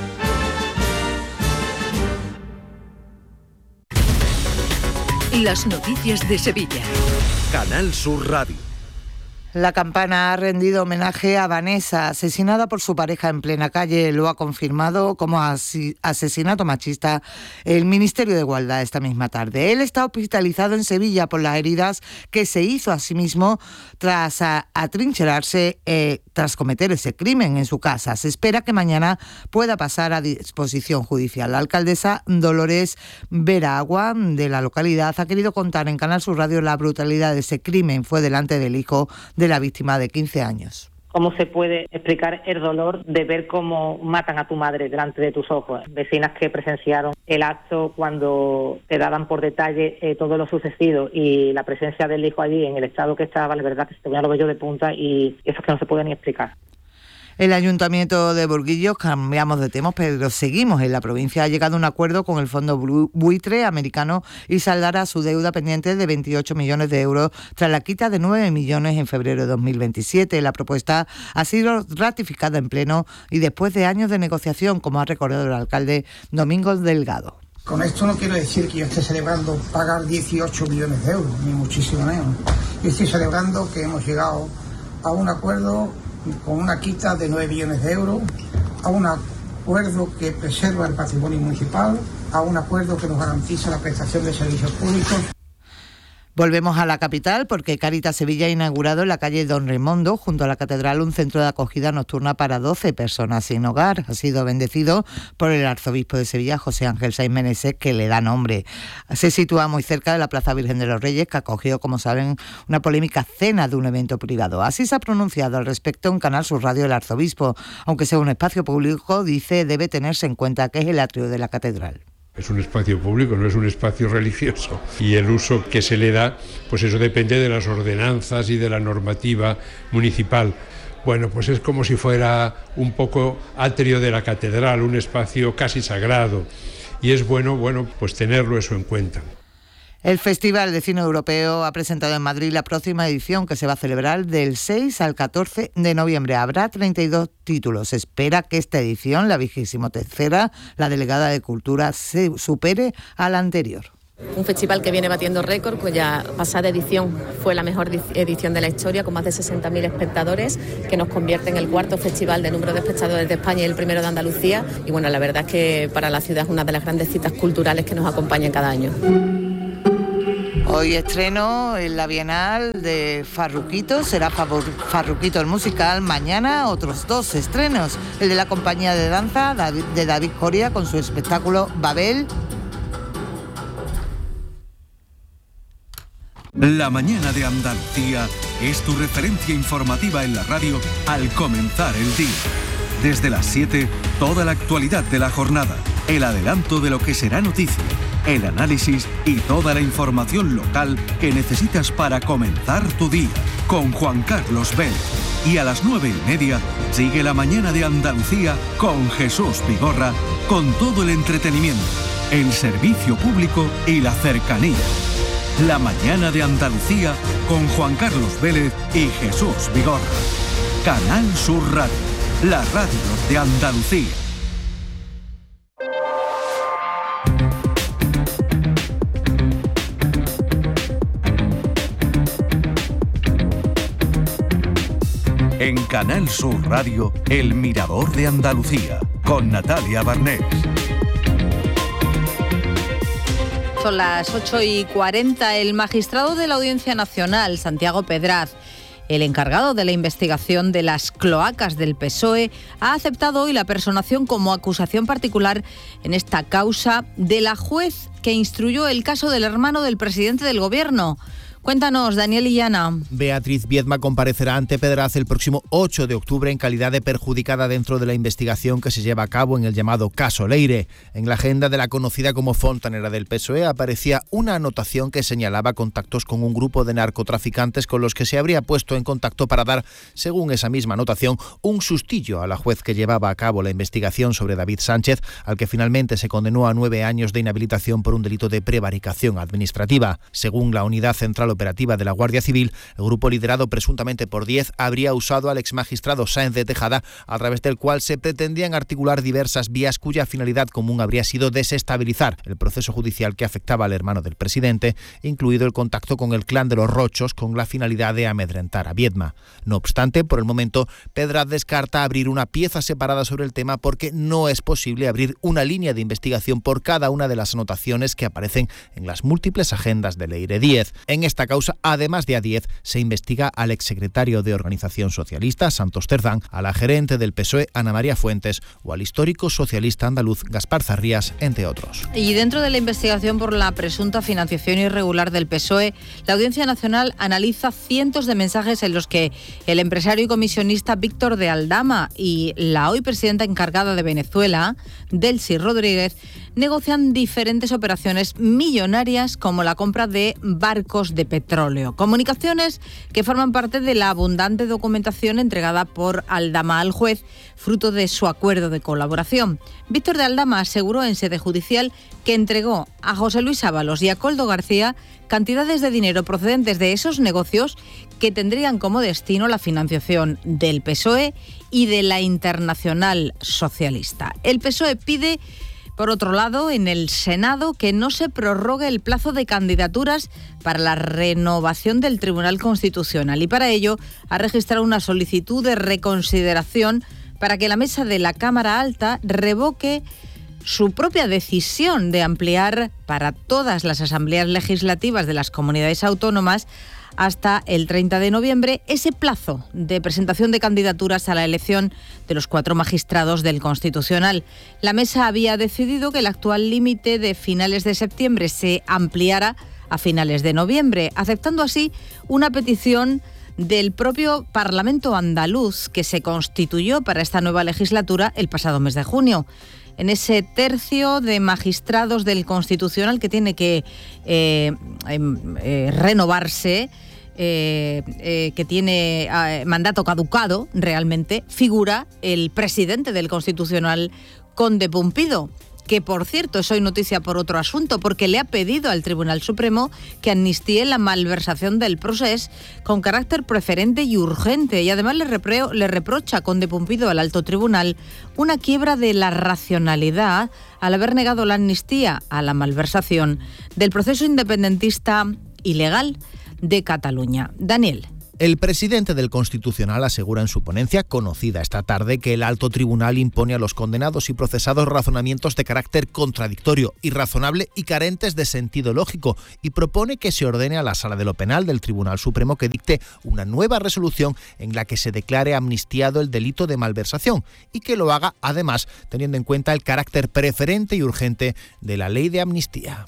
Las noticias de Sevilla. Canal Sur Radio. La Campana ha rendido homenaje a Vanessa, asesinada por su pareja en plena calle. Lo ha confirmado como asi- asesinato machista el Ministerio de Igualdad esta misma tarde. Él está hospitalizado en Sevilla por las heridas que se hizo a sí mismo tras a, atrincherarse, eh, tras cometer ese crimen en su casa. Se espera que mañana pueda pasar a disposición judicial. La alcaldesa Dolores Veragua, de la localidad, ha querido contar en Canal Sur Radio la brutalidad de ese crimen. Fue delante del hijo de la víctima de quince años. ¿Cómo se puede explicar el dolor de ver cómo matan a tu madre delante de tus ojos? Vecinas que presenciaron el acto cuando te daban por detalle eh, todo lo sucedido y la presencia del hijo allí en el estado que estaba, la verdad que se te ponían los vellos de punta y eso es que no se puede ni explicar. El Ayuntamiento de Burguillos, cambiamos de tema, pero seguimos en la provincia, ha llegado a un acuerdo con el Fondo Buitre americano y saldará su deuda pendiente de veintiocho millones de euros tras la quita de nueve millones en febrero de dos mil veintisiete. La propuesta ha sido ratificada en pleno y después de años de negociación, como ha recordado el alcalde Domingo Delgado. Con esto no quiero decir que yo esté celebrando pagar dieciocho millones de euros, ni muchísimo menos. Yo estoy celebrando que hemos llegado a un acuerdo con una quita de nueve millones de euros, a un acuerdo que preserva el patrimonio municipal, a un acuerdo que nos garantice la prestación de servicios públicos. Volvemos a la capital porque Cáritas Sevilla ha inaugurado en la calle Don Raimundo, junto a la catedral, un centro de acogida nocturna para doce personas sin hogar. Ha sido bendecido por el arzobispo de Sevilla, José Ángel Saiz Meneses, que le da nombre. Se sitúa muy cerca de la Plaza Virgen de los Reyes, que acogió, como saben, una polémica cena de un evento privado. Así se ha pronunciado al respecto en Canal Sur Radio el arzobispo, aunque sea un espacio público, dice, debe tenerse en cuenta que es el atrio de la catedral. Es un espacio público, no es un espacio religioso. Y el uso que se le da, pues eso depende de las ordenanzas y de la normativa municipal. Bueno, pues es como si fuera un poco atrio de la catedral, un espacio casi sagrado. Y es bueno, bueno, pues tenerlo eso en cuenta. El Festival de Cine Europeo ha presentado en Madrid la próxima edición, que se va a celebrar del seis al catorce de noviembre. Habrá treinta y dos títulos. Se espera que esta edición, la vigésimo tercera, la delegada de Cultura, se supere a la anterior. Un festival que viene batiendo récord, cuya pasada edición fue la mejor edición de la historia, con más de sesenta mil espectadores, que nos convierte en el cuarto festival de número de espectadores de España y el primero de Andalucía. Y bueno, la verdad es que para la ciudad es una de las grandes citas culturales que nos acompañan cada año. Hoy estreno en la Bienal de Farruquito, será Farruquito el musical. Mañana otros dos estrenos, el de la compañía de danza de David Coria con su espectáculo Babel. La mañana de Andalucía es tu referencia informativa en la radio al comenzar el día. Desde las siete, toda la actualidad de la jornada, el adelanto de lo que será noticia, el análisis y toda la información local que necesitas para comenzar tu día, con Juan Carlos Vélez. Y a las nueve y media sigue la mañana de Andalucía con Jesús Vigorra, con todo el entretenimiento, el servicio público y la cercanía. La mañana de Andalucía con Juan Carlos Vélez y Jesús Vigorra. Canal Sur Radio, la radio de Andalucía. En Canal Sur Radio, El Mirador de Andalucía, con Natalia Barnés. Son las ocho y cuarenta. El magistrado de la Audiencia Nacional, Santiago Pedraz, el encargado de la investigación de las cloacas del P S O E, ha aceptado hoy la personación como acusación particular en esta causa de la juez que instruyó el caso del hermano del presidente del Gobierno. Cuéntanos, Daniel Illana. Beatriz Viedma comparecerá ante Pedraz el próximo ocho de octubre en calidad de perjudicada dentro de la investigación que se lleva a cabo en el llamado caso Leire. En la agenda de la conocida como fontanera del P S O E aparecía una anotación que señalaba contactos con un grupo de narcotraficantes con los que se habría puesto en contacto para dar, según esa misma anotación, un sustillo a la juez que llevaba a cabo la investigación sobre David Sánchez, al que finalmente se condenó a nueve años de inhabilitación por un delito de prevaricación administrativa. Según la Unidad Central Operativa de la Guardia Civil, el grupo liderado presuntamente por Diez habría usado al exmagistrado Sáenz de Tejada, a través del cual se pretendían articular diversas vías cuya finalidad común habría sido desestabilizar el proceso judicial que afectaba al hermano del presidente, incluido el contacto con el clan de los Rochos, con la finalidad de amedrentar a Viedma. No obstante, por el momento, Pedraz descarta abrir una pieza separada sobre el tema porque no es posible abrir una línea de investigación por cada una de las anotaciones que aparecen en las múltiples agendas de Leire Díez. En esta causa, además de a Díez, se investiga al exsecretario de Organización Socialista, Santos Cerdán, a la gerente del P S O E, Ana María Fuentes, o al histórico socialista andaluz, Gaspar Zarrías, entre otros. Y dentro de la investigación por la presunta financiación irregular del P S O E, la Audiencia Nacional analiza cientos de mensajes en los que el empresario y comisionista Víctor de Aldama y la hoy presidenta encargada de Venezuela, Delcy Rodríguez, negocian diferentes operaciones millonarias como la compra de barcos de petróleo. Comunicaciones que forman parte de la abundante documentación entregada por Aldama al juez, fruto de su acuerdo de colaboración. Víctor de Aldama aseguró en sede judicial que entregó a José Luis Ábalos y a Coldo García cantidades de dinero procedentes de esos negocios que tendrían como destino la financiación del P S O E y de la Internacional Socialista. El P S O E pide, por otro lado, en el Senado que no se prorrogue el plazo de candidaturas para la renovación del Tribunal Constitucional y para ello ha registrado una solicitud de reconsideración para que la mesa de la Cámara Alta revoque su propia decisión de ampliar para todas las asambleas legislativas de las comunidades autónomas hasta el treinta de noviembre ese plazo de presentación de candidaturas a la elección de los cuatro magistrados del Constitucional. La mesa había decidido que el actual límite de finales de septiembre se ampliara a finales de noviembre, aceptando así una petición del propio Parlamento andaluz que se constituyó para esta nueva legislatura el pasado mes de junio. En ese tercio de magistrados del Constitucional que tiene que eh, eh, renovarse, eh, eh, que tiene eh, mandato caducado realmente, figura el presidente del Constitucional, Conde Pumpido, que por cierto es hoy noticia por otro asunto, porque le ha pedido al Tribunal Supremo que amnistíe la malversación del procés con carácter preferente y urgente, y además le, repreo, le reprocha a Conde Pumpido al alto tribunal una quiebra de la racionalidad al haber negado la amnistía a la malversación del proceso independentista ilegal de Cataluña. Daniel. El presidente del Constitucional asegura en su ponencia, conocida esta tarde, que el alto tribunal impone a los condenados y procesados razonamientos de carácter contradictorio, irrazonable y carentes de sentido lógico, y propone que se ordene a la Sala de lo Penal del Tribunal Supremo que dicte una nueva resolución en la que se declare amnistiado el delito de malversación y que lo haga, además, teniendo en cuenta el carácter preferente y urgente de la ley de amnistía.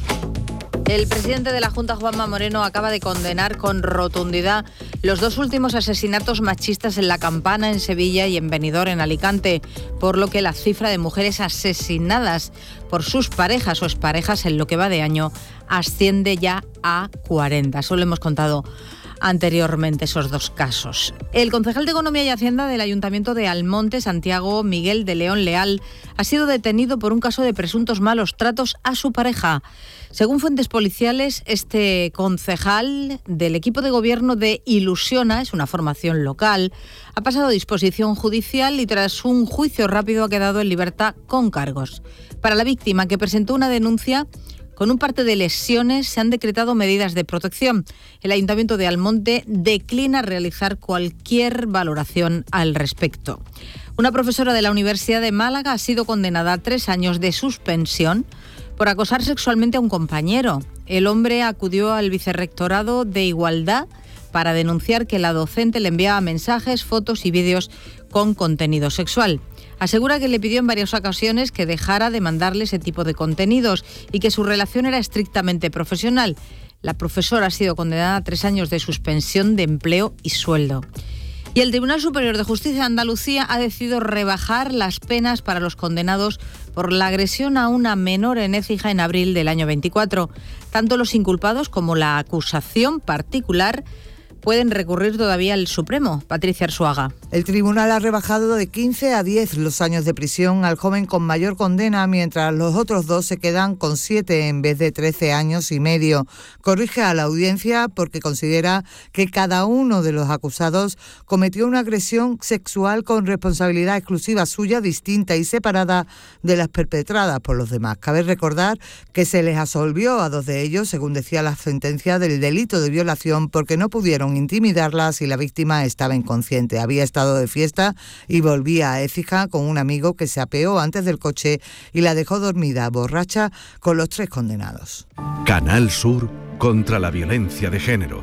El presidente de la Junta, Juanma Moreno, acaba de condenar con rotundidad los dos últimos asesinatos machistas en La Campana, en Sevilla, y en Benidorm, en Alicante, por lo que la cifra de mujeres asesinadas por sus parejas o exparejas en lo que va de año asciende ya a cuarenta. Solo hemos contado anteriormente esos dos casos. El concejal de Economía y Hacienda del Ayuntamiento de Almonte, Santiago Miguel de León Leal, ha sido detenido por un caso de presuntos malos tratos a su pareja. Según fuentes policiales, este concejal del equipo de gobierno de Ilusiona, es una formación local, ha pasado a disposición judicial y tras un juicio rápido ha quedado en libertad con cargos. Para la víctima, que presentó una denuncia con un parte de lesiones, se han decretado medidas de protección. El Ayuntamiento de Almonte declina realizar cualquier valoración al respecto. Una profesora de la Universidad de Málaga ha sido condenada a tres años de suspensión por acosar sexualmente a un compañero. El hombre acudió al Vicerrectorado de Igualdad para denunciar que la docente le enviaba mensajes, fotos y vídeos con contenido sexual. Asegura que le pidió en varias ocasiones que dejara de mandarle ese tipo de contenidos y que su relación era estrictamente profesional. La profesora ha sido condenada a tres años de suspensión de empleo y sueldo. Y el Tribunal Superior de Justicia de Andalucía ha decidido rebajar las penas para los condenados por la agresión a una menor en Écija en abril del año veinticuatro. Tanto los inculpados como la acusación particular pueden recurrir todavía al Supremo. Patricia Arzuaga. El tribunal ha rebajado de quince a diez los años de prisión al joven con mayor condena, mientras los otros dos se quedan con siete en vez de trece años y medio. Corrige a la audiencia porque considera que cada uno de los acusados cometió una agresión sexual con responsabilidad exclusiva suya, distinta y separada de las perpetradas por los demás. Cabe recordar que se les absolvió a dos de ellos, según decía la sentencia, del delito de violación porque no pudieron intimidarlas y la víctima estaba inconsciente. Había estado de fiesta y volvía a Écija con un amigo que se apeó antes del coche y la dejó dormida, borracha, con los tres condenados. Canal Sur contra la violencia de género.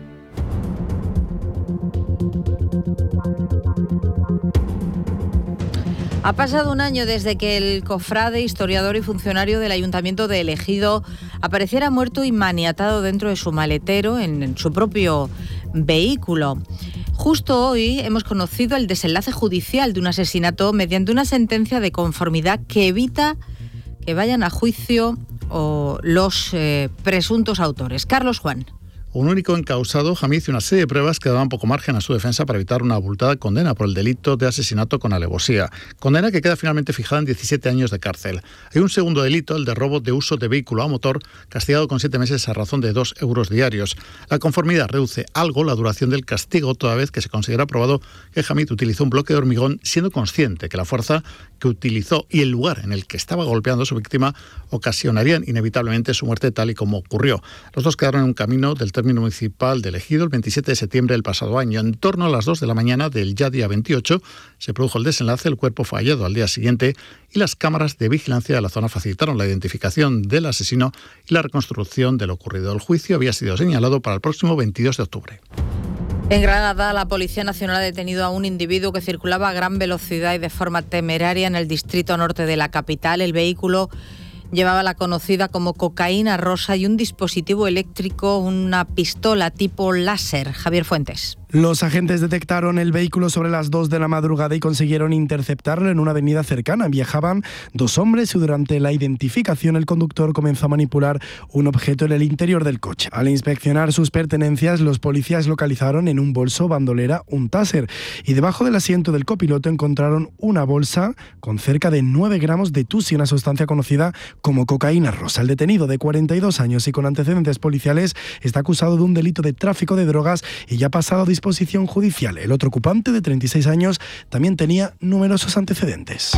Ha pasado un año desde que el cofrade, historiador y funcionario del Ayuntamiento de El Ejido apareciera muerto y maniatado dentro de su maletero en, en su propio vehículo. Justo hoy hemos conocido el desenlace judicial de un asesinato mediante una sentencia de conformidad que evita que vayan a juicio o los eh, presuntos autores. Carlos Juan. Un único encausado, Jamíz, y una serie de pruebas que daban poco margen a su defensa para evitar una abultada condena por el delito de asesinato con alevosía. Condena que queda finalmente fijada en diecisiete años de cárcel. Hay un segundo delito, el de robo de uso de vehículo a motor, castigado con siete meses a razón de dos euros diarios. La conformidad reduce algo la duración del castigo, toda vez que se considera probado que Jamíz utilizó un bloque de hormigón siendo consciente que la fuerza que utilizó y el lugar en el que estaba golpeando a su víctima ocasionarían inevitablemente su muerte tal y como ocurrió. Los dos quedaron en un camino del término municipal de Ejido el veintisiete de septiembre del pasado año. En torno a las dos de la mañana del ya día veintiocho se produjo el desenlace, el cuerpo fue hallado al día siguiente y las cámaras de vigilancia de la zona facilitaron la identificación del asesino y la reconstrucción de lo ocurrido. El juicio había sido señalado para el próximo veintidós de octubre. En Granada, la Policía Nacional ha detenido a un individuo que circulaba a gran velocidad y de forma temeraria en el distrito norte de la capital. El vehículo llevaba la conocida como cocaína rosa y un dispositivo eléctrico, una pistola tipo láser. Javier Fuentes. Los agentes detectaron el vehículo sobre las dos de la madrugada y consiguieron interceptarlo en una avenida cercana. Viajaban dos hombres y durante la identificación el conductor comenzó a manipular un objeto en el interior del coche. Al inspeccionar sus pertenencias, los policías localizaron en un bolso bandolera un taser y debajo del asiento del copiloto encontraron una bolsa con cerca de nueve gramos de tusi, una sustancia conocida como cocaína rosa. El detenido, de cuarenta y dos años y con antecedentes policiales, está acusado de un delito de tráfico de drogas y ya ha pasado a disposición judicial. El otro ocupante, de treinta y seis años, también tenía numerosos antecedentes.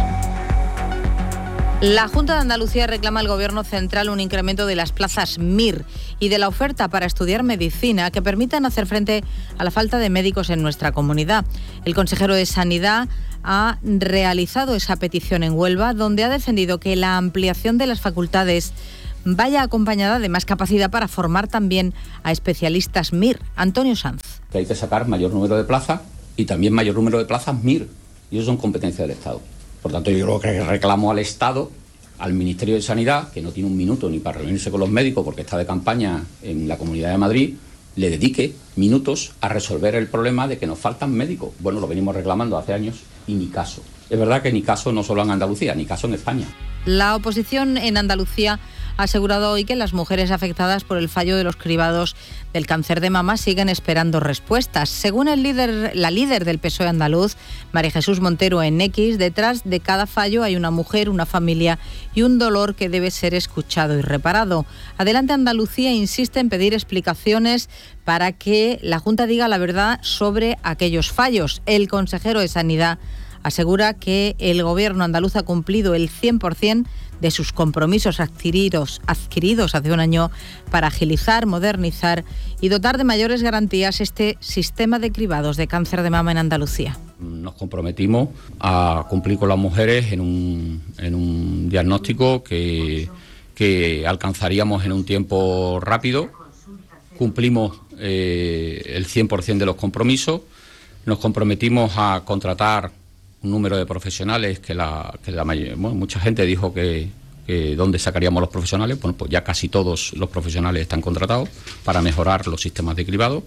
La Junta de Andalucía reclama al Gobierno central un incremento de las plazas M I R y de la oferta para estudiar medicina que permitan hacer frente a la falta de médicos en nuestra comunidad. El consejero de Sanidad ha realizado esa petición en Huelva, donde ha defendido que la ampliación de las facultades vaya acompañada de más capacidad para formar también a especialistas M I R. Antonio Sanz. Que hay que sacar mayor número de plazas y también mayor número de plazas M I R, y eso son competencias del Estado. Por tanto, yo creo que reclamo al Estado, al Ministerio de Sanidad, que no tiene un minuto ni para reunirse con los médicos porque está de campaña en la Comunidad de Madrid, le dedique minutos a resolver el problema de que nos faltan médicos. Bueno, lo venimos reclamando hace años y ni caso. Es verdad que ni caso no solo en Andalucía, ni caso en España. La oposición en Andalucía ha asegurado hoy que las mujeres afectadas por el fallo de los cribados del cáncer de mama siguen esperando respuestas. Según el líder, la líder del P S O E andaluz, María Jesús Montero, en X, detrás de cada fallo hay una mujer, una familia y un dolor que debe ser escuchado y reparado. Adelante Andalucía insiste en pedir explicaciones para que la Junta diga la verdad sobre aquellos fallos. El consejero de Sanidad asegura que el Gobierno andaluz ha cumplido el cien por ciento de sus compromisos adquiridos, adquiridos hace un año para agilizar, modernizar y dotar de mayores garantías este sistema de cribados de cáncer de mama en Andalucía. Nos comprometimos a cumplir con las mujeres en un, en un diagnóstico que, que alcanzaríamos en un tiempo rápido. Cumplimos eh, el cien por ciento de los compromisos. Nos comprometimos a contratar un número de profesionales que la, que la mayoría, bueno, mucha gente dijo que, que dónde sacaríamos los profesionales. Bueno, pues ya casi todos los profesionales están contratados para mejorar los sistemas de cribado.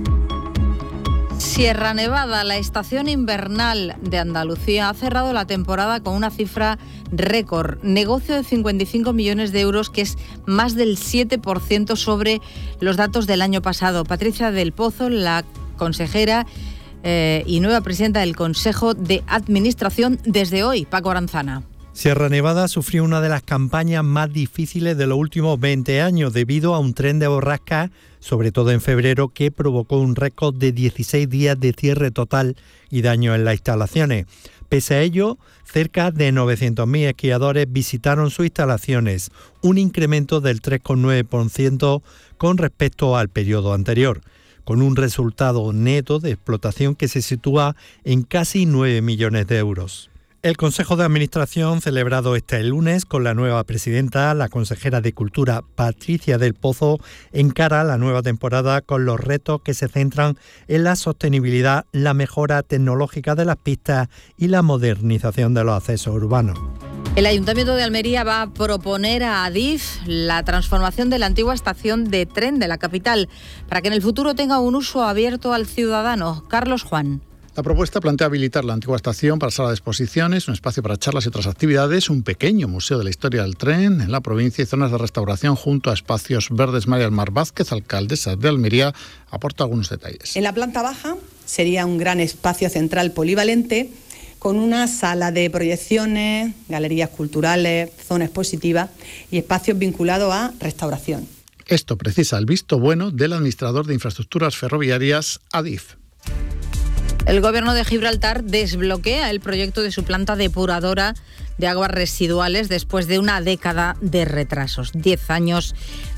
Sierra Nevada, la estación invernal de Andalucía, ha cerrado la temporada con una cifra récord, negocio de cincuenta y cinco millones de euros, que es más del siete por ciento sobre los datos del año pasado. Patricia del Pozo, la consejera Eh, y nueva presidenta del Consejo de Administración desde hoy. Paco Aranzana. Sierra Nevada sufrió una de las campañas más difíciles de los últimos veinte años debido a un tren de borrascas, sobre todo en febrero, que provocó un récord de dieciséis días de cierre total y daño en las instalaciones. Pese a ello, cerca de novecientos mil esquiadores visitaron sus instalaciones, un incremento del tres coma nueve por ciento con respecto al periodo anterior, con un resultado neto de explotación que se sitúa en casi nueve millones de euros. El Consejo de Administración, celebrado este lunes con la nueva presidenta, la consejera de Cultura Patricia del Pozo, encara la nueva temporada con los retos que se centran en la sostenibilidad, la mejora tecnológica de las pistas y la modernización de los accesos urbanos. El Ayuntamiento de Almería va a proponer a Adif la transformación de la antigua estación de tren de la capital para que en el futuro tenga un uso abierto al ciudadano. Carlos Juan. La propuesta plantea habilitar la antigua estación para sala de exposiciones, un espacio para charlas y otras actividades, un pequeño museo de la historia del tren en la provincia y zonas de restauración junto a espacios verdes. María del Mar Vázquez, alcaldesa de Almería, aporta algunos detalles. En la planta baja sería un gran espacio central polivalente con una sala de proyecciones, galerías culturales, zona expositiva y espacios vinculados a restauración. Esto precisa el visto bueno del administrador de infraestructuras ferroviarias, Adif. El Gobierno de Gibraltar desbloquea el proyecto de su planta depuradora de aguas residuales después de una década de retrasos. Diez años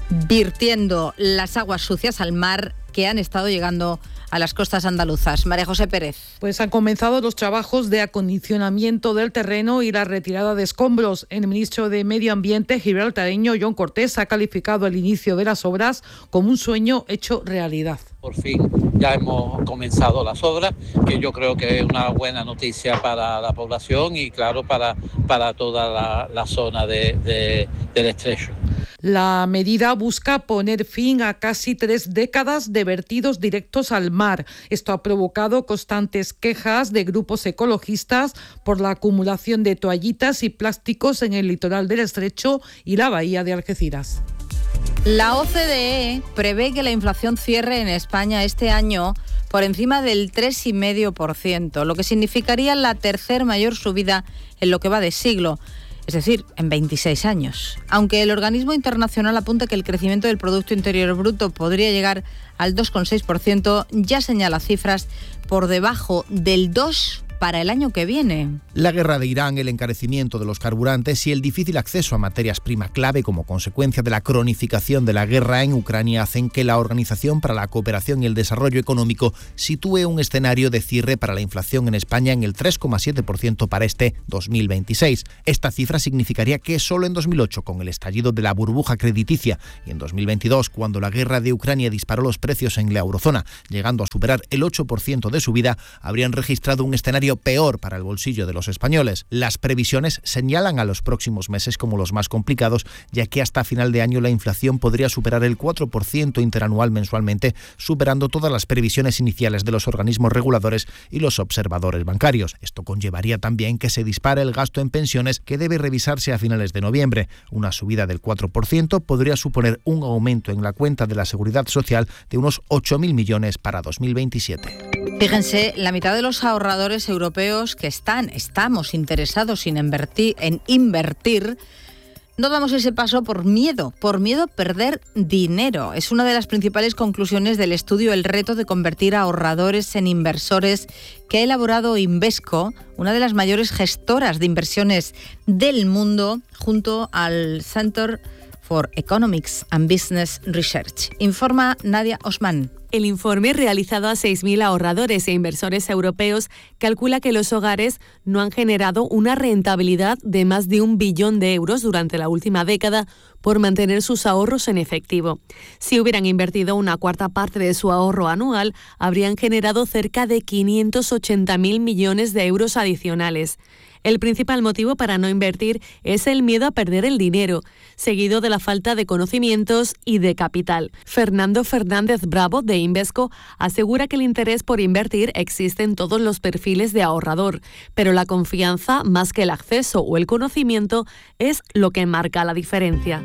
virtiendo las aguas sucias al mar que han estado llegando a las costas andaluzas. María José Pérez. Pues han comenzado los trabajos de acondicionamiento del terreno y la retirada de escombros. El ministro de Medio Ambiente gibraltareño John Cortés ha calificado el inicio de las obras como un sueño hecho realidad. Por fin ya hemos comenzado las obras, que yo creo que es una buena noticia para la población y claro para, para toda la, la zona de, de, del estrecho. La medida busca poner fin a casi tres décadas de vertidos directos al mar. Esto ha provocado constantes quejas de grupos ecologistas por la acumulación de toallitas y plásticos en el litoral del estrecho y la bahía de Algeciras. La O C D E prevé que la inflación cierre en España este año por encima del tres coma cinco por ciento, lo que significaría la tercer mayor subida en lo que va de siglo. Es decir, en veintiséis años. Aunque el organismo internacional apunta que el crecimiento del Producto Interior Bruto podría llegar al dos coma seis por ciento, ya señala cifras por debajo del dos por ciento para el año que viene. La guerra de Irán, el encarecimiento de los carburantes y el difícil acceso a materias prima clave como consecuencia de la cronificación de la guerra en Ucrania hacen que la Organización para la Cooperación y el Desarrollo Económico sitúe un escenario de cierre para la inflación en España en el tres coma siete por ciento para este dos mil veintiséis. Esta cifra significaría que solo en dos mil ocho, con el estallido de la burbuja crediticia, y en dos mil veintidós, cuando la guerra de Ucrania disparó los precios en la eurozona, llegando a superar el ocho por ciento de subida, habrían registrado un escenario peor para el bolsillo de los españoles. Las previsiones señalan a los próximos meses como los más complicados, ya que hasta final de año la inflación podría superar el cuatro por ciento interanual mensualmente, superando todas las previsiones iniciales de los organismos reguladores y los observadores bancarios. Esto conllevaría también que se dispare el gasto en pensiones, que debe revisarse a finales de noviembre. Una subida del cuatro por ciento podría suponer un aumento en la cuenta de la Seguridad Social de unos ocho mil millones para dos mil veintisiete. Fíjense, la mitad de los ahorradores europeos que están, estamos interesados en invertir, en invertir, no damos ese paso por miedo, por miedo a perder dinero. Es una de las principales conclusiones del estudio El reto de convertir a ahorradores en inversores que ha elaborado Invesco, una de las mayores gestoras de inversiones del mundo, junto al Center for Economics and Business Research. Informa Nadia Osman. El informe, realizado a seis mil ahorradores e inversores europeos, calcula que los hogares no han generado una rentabilidad de más de un billón de euros durante la última década por mantener sus ahorros en efectivo. Si hubieran invertido una cuarta parte de su ahorro anual, habrían generado cerca de quinientos ochenta mil millones de euros adicionales. El principal motivo para no invertir es el miedo a perder el dinero, seguido de la falta de conocimientos y de capital. Fernando Fernández Bravo, de Invesco, asegura que el interés por invertir existe en todos los perfiles de ahorrador, pero la confianza, más que el acceso o el conocimiento, es lo que marca la diferencia.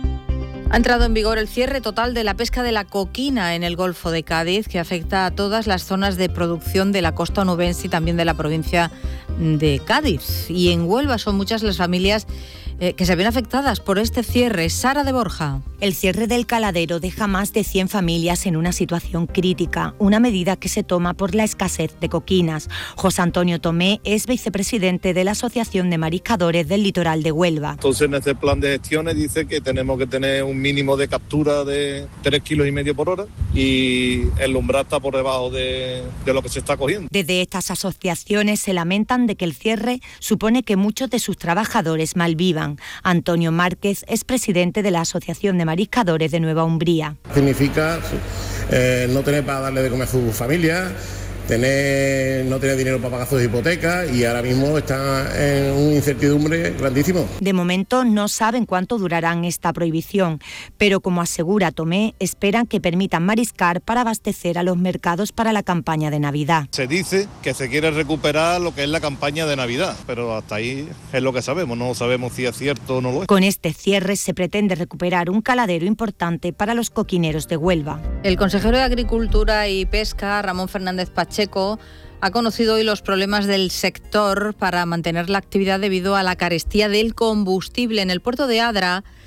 Ha entrado en vigor el cierre total de la pesca de la coquina en el Golfo de Cádiz, que afecta a todas las zonas de producción de la costa onubense y también de la provincia de Cádiz. Y en Huelva son muchas las familias eh, que se ven afectadas por este cierre. Sara de Borja. El cierre del caladero deja más de cien familias en una situación crítica, una medida que se toma por la escasez de coquinas. José Antonio Tomé es vicepresidente de la Asociación de Mariscadores del Litoral de Huelva. Entonces, en este plan de gestiones dice que tenemos que tener un mínimo de captura de tres kilos y medio por hora y el umbral está por debajo de, de lo que se está cogiendo. Desde estas asociaciones se lamentan de que el cierre supone que muchos de sus trabajadores malvivan. Antonio Márquez es presidente de la Asociación de Mariscadores de Nueva Umbría. Significa eh, no tener para darle de comer a su familia, tener, no tener dinero para pagar sus hipotecas y ahora mismo está en una incertidumbre grandísimo. De momento no saben cuánto durarán esta prohibición, pero como asegura Tomé, esperan que permitan mariscar para abastecer a los mercados para la campaña de Navidad. Se dice que se quiere recuperar lo que es la campaña de Navidad, pero hasta ahí es lo que sabemos, no sabemos si es cierto o no lo es. Con este cierre se pretende recuperar un caladero importante para los coquineros de Huelva. El consejero de Agricultura y Pesca, Ramón Fernández Pacheco, Checo, ha conocido hoy los problemas del sector para mantener la actividad debido a la carestía del combustible. En el puerto de Adra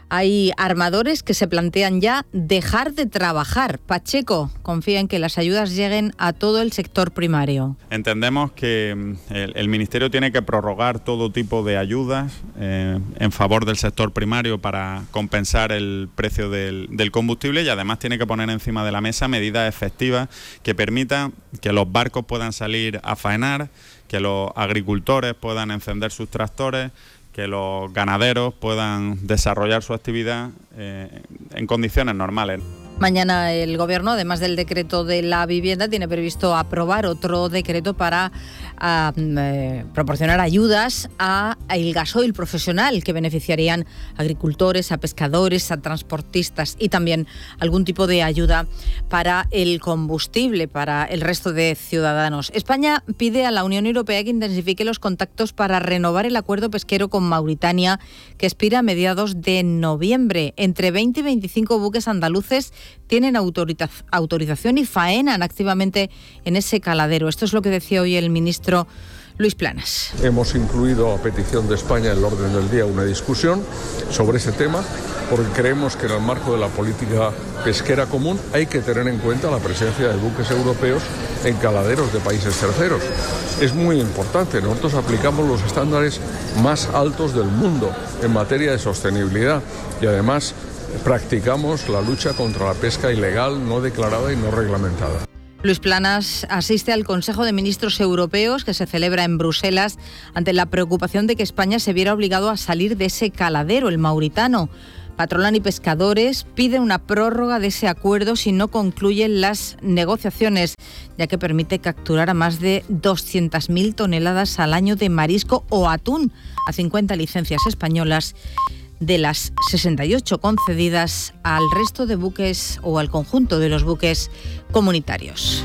Hay armadores que se plantean ya dejar de trabajar. Pacheco confía en que las ayudas lleguen a todo el sector primario. Entendemos que el, el Ministerio tiene que prorrogar todo tipo de ayudas eh, en favor del sector primario para compensar el precio del, del combustible, y además tiene que poner encima de la mesa medidas efectivas que permitan que los barcos puedan salir a faenar, que los agricultores puedan encender sus tractores, que los ganaderos puedan desarrollar su actividad eh, en condiciones normales. Mañana el Gobierno, además del decreto de la vivienda, tiene previsto aprobar otro decreto para a, eh, proporcionar ayudas a, a el gasoil profesional, que beneficiarían a agricultores, a pescadores, a transportistas, y también algún tipo de ayuda para el combustible para el resto de ciudadanos. España pide a la Unión Europea que intensifique los contactos para renovar el acuerdo pesquero con Mauritania, que expira a mediados de noviembre. Entre veinte y veinticinco buques andaluces tienen autoriza- autorización y faenan activamente en ese caladero. Esto es lo que decía hoy el ministro Luis Planas. Hemos incluido, a petición de España, en el orden del día una discusión sobre ese tema, porque creemos que en el marco de la política pesquera común hay que tener en cuenta la presencia de buques europeos en caladeros de países terceros. Es muy importante, nosotros aplicamos los estándares más altos del mundo en materia de sostenibilidad y además practicamos la lucha contra la pesca ilegal, no declarada y no reglamentada. Luis Planas asiste al Consejo de Ministros Europeos que se celebra en Bruselas ante la preocupación de que España se viera obligado a salir de ese caladero, el mauritano. Patronal y pescadores piden una prórroga de ese acuerdo si no concluyen las negociaciones, ya que permite capturar a más de doscientas mil toneladas al año de marisco o atún, a cincuenta licencias españolas de las sesenta y ocho concedidas al resto de buques o al conjunto de los buques comunitarios.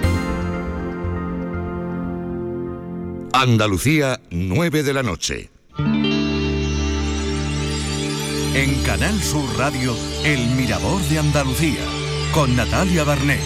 Andalucía, nueve de la noche. En Canal Sur Radio, El Mirador de Andalucía, con Natalia Barnés.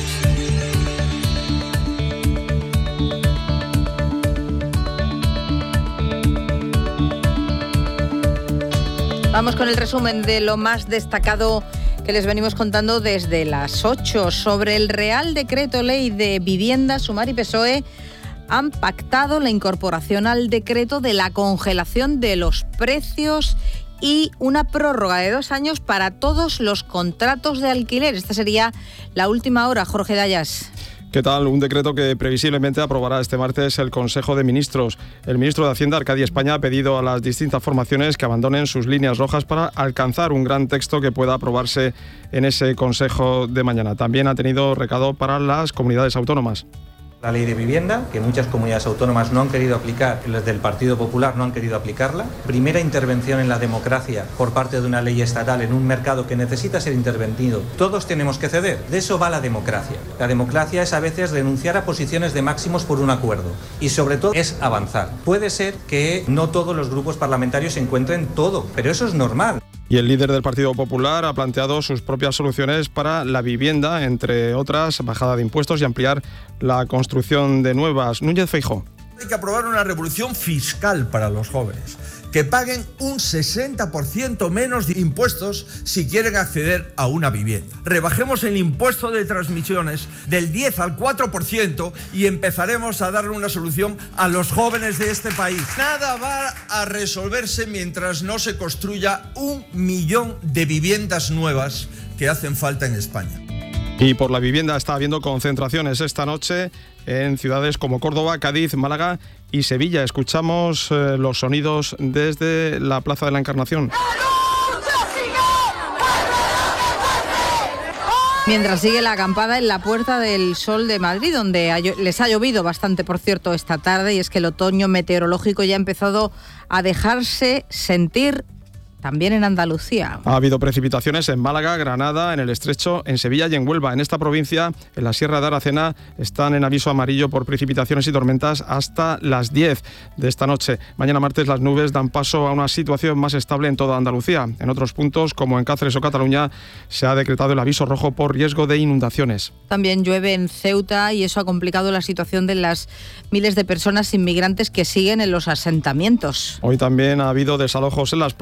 Vamos con el resumen de lo más destacado que les venimos contando desde las ocho. Sobre el Real Decreto Ley de Vivienda, Sumar y P S O E han pactado la incorporación al decreto de la congelación de los precios y una prórroga de dos años para todos los contratos de alquiler. Esta sería la última hora, Jorge Dayas. ¿Qué tal? Un decreto que previsiblemente aprobará este martes el Consejo de Ministros. El ministro de Hacienda, Arcadio España, ha pedido a las distintas formaciones que abandonen sus líneas rojas para alcanzar un gran texto que pueda aprobarse en ese Consejo de mañana. También ha tenido recado para las comunidades autónomas. La ley de vivienda, que muchas comunidades autónomas no han querido aplicar, las del Partido Popular no han querido aplicarla. Primera intervención en la democracia por parte de una ley estatal en un mercado que necesita ser intervenido. Todos tenemos que ceder. De eso va la democracia. La democracia es a veces renunciar a posiciones de máximos por un acuerdo. Y sobre todo es avanzar. Puede ser que no todos los grupos parlamentarios se encuentren todo, pero eso es normal. Y el líder del Partido Popular ha planteado sus propias soluciones para la vivienda, entre otras, bajada de impuestos y ampliar la construcción de nuevas. Núñez Feijóo. Hay que aprobar una revolución fiscal para los jóvenes, que paguen un sesenta por ciento menos de impuestos si quieren acceder a una vivienda. Rebajemos el impuesto de transmisiones del diez al cuatro por ciento y empezaremos a darle una solución a los jóvenes de este país. Nada va a resolverse mientras no se construya un millón de viviendas nuevas que hacen falta en España. Y por la vivienda está habiendo concentraciones esta noche en ciudades como Córdoba, Cádiz, Málaga y Sevilla. Escuchamos eh, los sonidos desde la Plaza de la Encarnación. Mientras sigue la acampada en la Puerta del Sol de Madrid, donde ha, les ha llovido bastante, por cierto, esta tarde, y es que el otoño meteorológico ya ha empezado a dejarse sentir también en Andalucía. Ha habido precipitaciones en Málaga, Granada, en el Estrecho, en Sevilla y en Huelva. En esta provincia, en la Sierra de Aracena, están en aviso amarillo por precipitaciones y tormentas hasta las diez de esta noche. Mañana martes las nubes dan paso a una situación más estable en toda Andalucía. En otros puntos, como en Cáceres o Cataluña, se ha decretado el aviso rojo por riesgo de inundaciones. También llueve en Ceuta y eso ha complicado la situación de las miles de personas inmigrantes que siguen en los asentamientos. Hoy también ha habido desalojos en las playas, aunque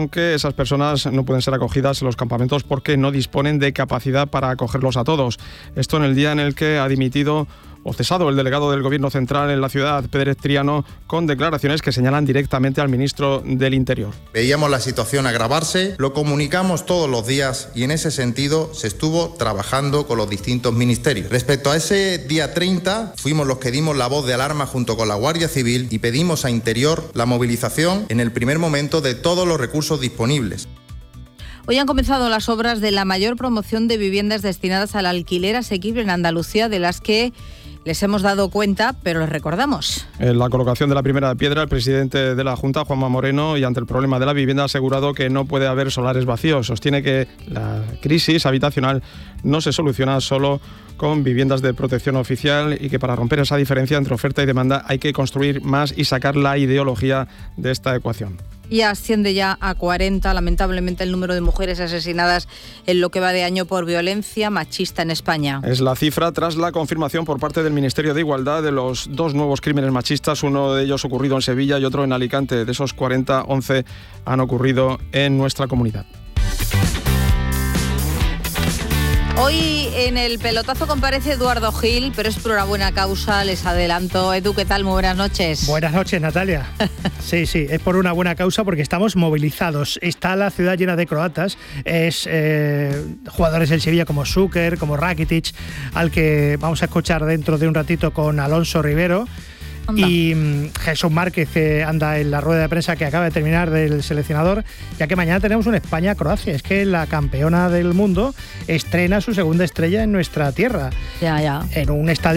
aunque esas personas no pueden ser acogidas en los campamentos porque no disponen de capacidad para acogerlos a todos. Esto en el día en el que ha dimitido o cesado el delegado del Gobierno central en la ciudad, Pérez Triano, con declaraciones que señalan directamente al ministro del Interior. Veíamos la situación agravarse, lo comunicamos todos los días y en ese sentido se estuvo trabajando con los distintos ministerios. Respecto a ese día treinta, fuimos los que dimos la voz de alarma junto con la Guardia Civil y pedimos a Interior la movilización en el primer momento de todos los recursos disponibles. Hoy han comenzado las obras de la mayor promoción de viviendas destinadas al alquiler asequible en Andalucía, de las que les hemos dado cuenta, pero les recordamos. En la colocación de la primera piedra, el presidente de la Junta, Juanma Moreno, y ante el problema de la vivienda, ha asegurado que no puede haber solares vacíos. Sostiene que la crisis habitacional no se soluciona solo con viviendas de protección oficial y que para romper esa diferencia entre oferta y demanda hay que construir más y sacar la ideología de esta ecuación. Y asciende ya a cuarenta, lamentablemente, el número de mujeres asesinadas en lo que va de año por violencia machista en España. Es la cifra tras la confirmación por parte del Ministerio de Igualdad de los dos nuevos crímenes machistas, uno de ellos ocurrido en Sevilla y otro en Alicante. De esos cuarenta, once han ocurrido en nuestra comunidad. Hoy en el pelotazo comparece Eduardo Gil, pero es por una buena causa, les adelanto. Edu, ¿qué tal? Muy buenas noches. Buenas noches, Natalia. Sí, sí, es por una buena causa porque estamos movilizados. Está la ciudad llena de croatas, es eh, jugadores del Sevilla como Šuker, como Rakitic, al que vamos a escuchar dentro de un ratito con Alonso Rivero. Anda. Y um, Jesús Márquez, que anda en la rueda de prensa que acaba de terminar del seleccionador, ya que mañana tenemos un España-Croacia. Es que la campeona del mundo estrena su segunda estrella en nuestra tierra. Ya, ya. En un estadio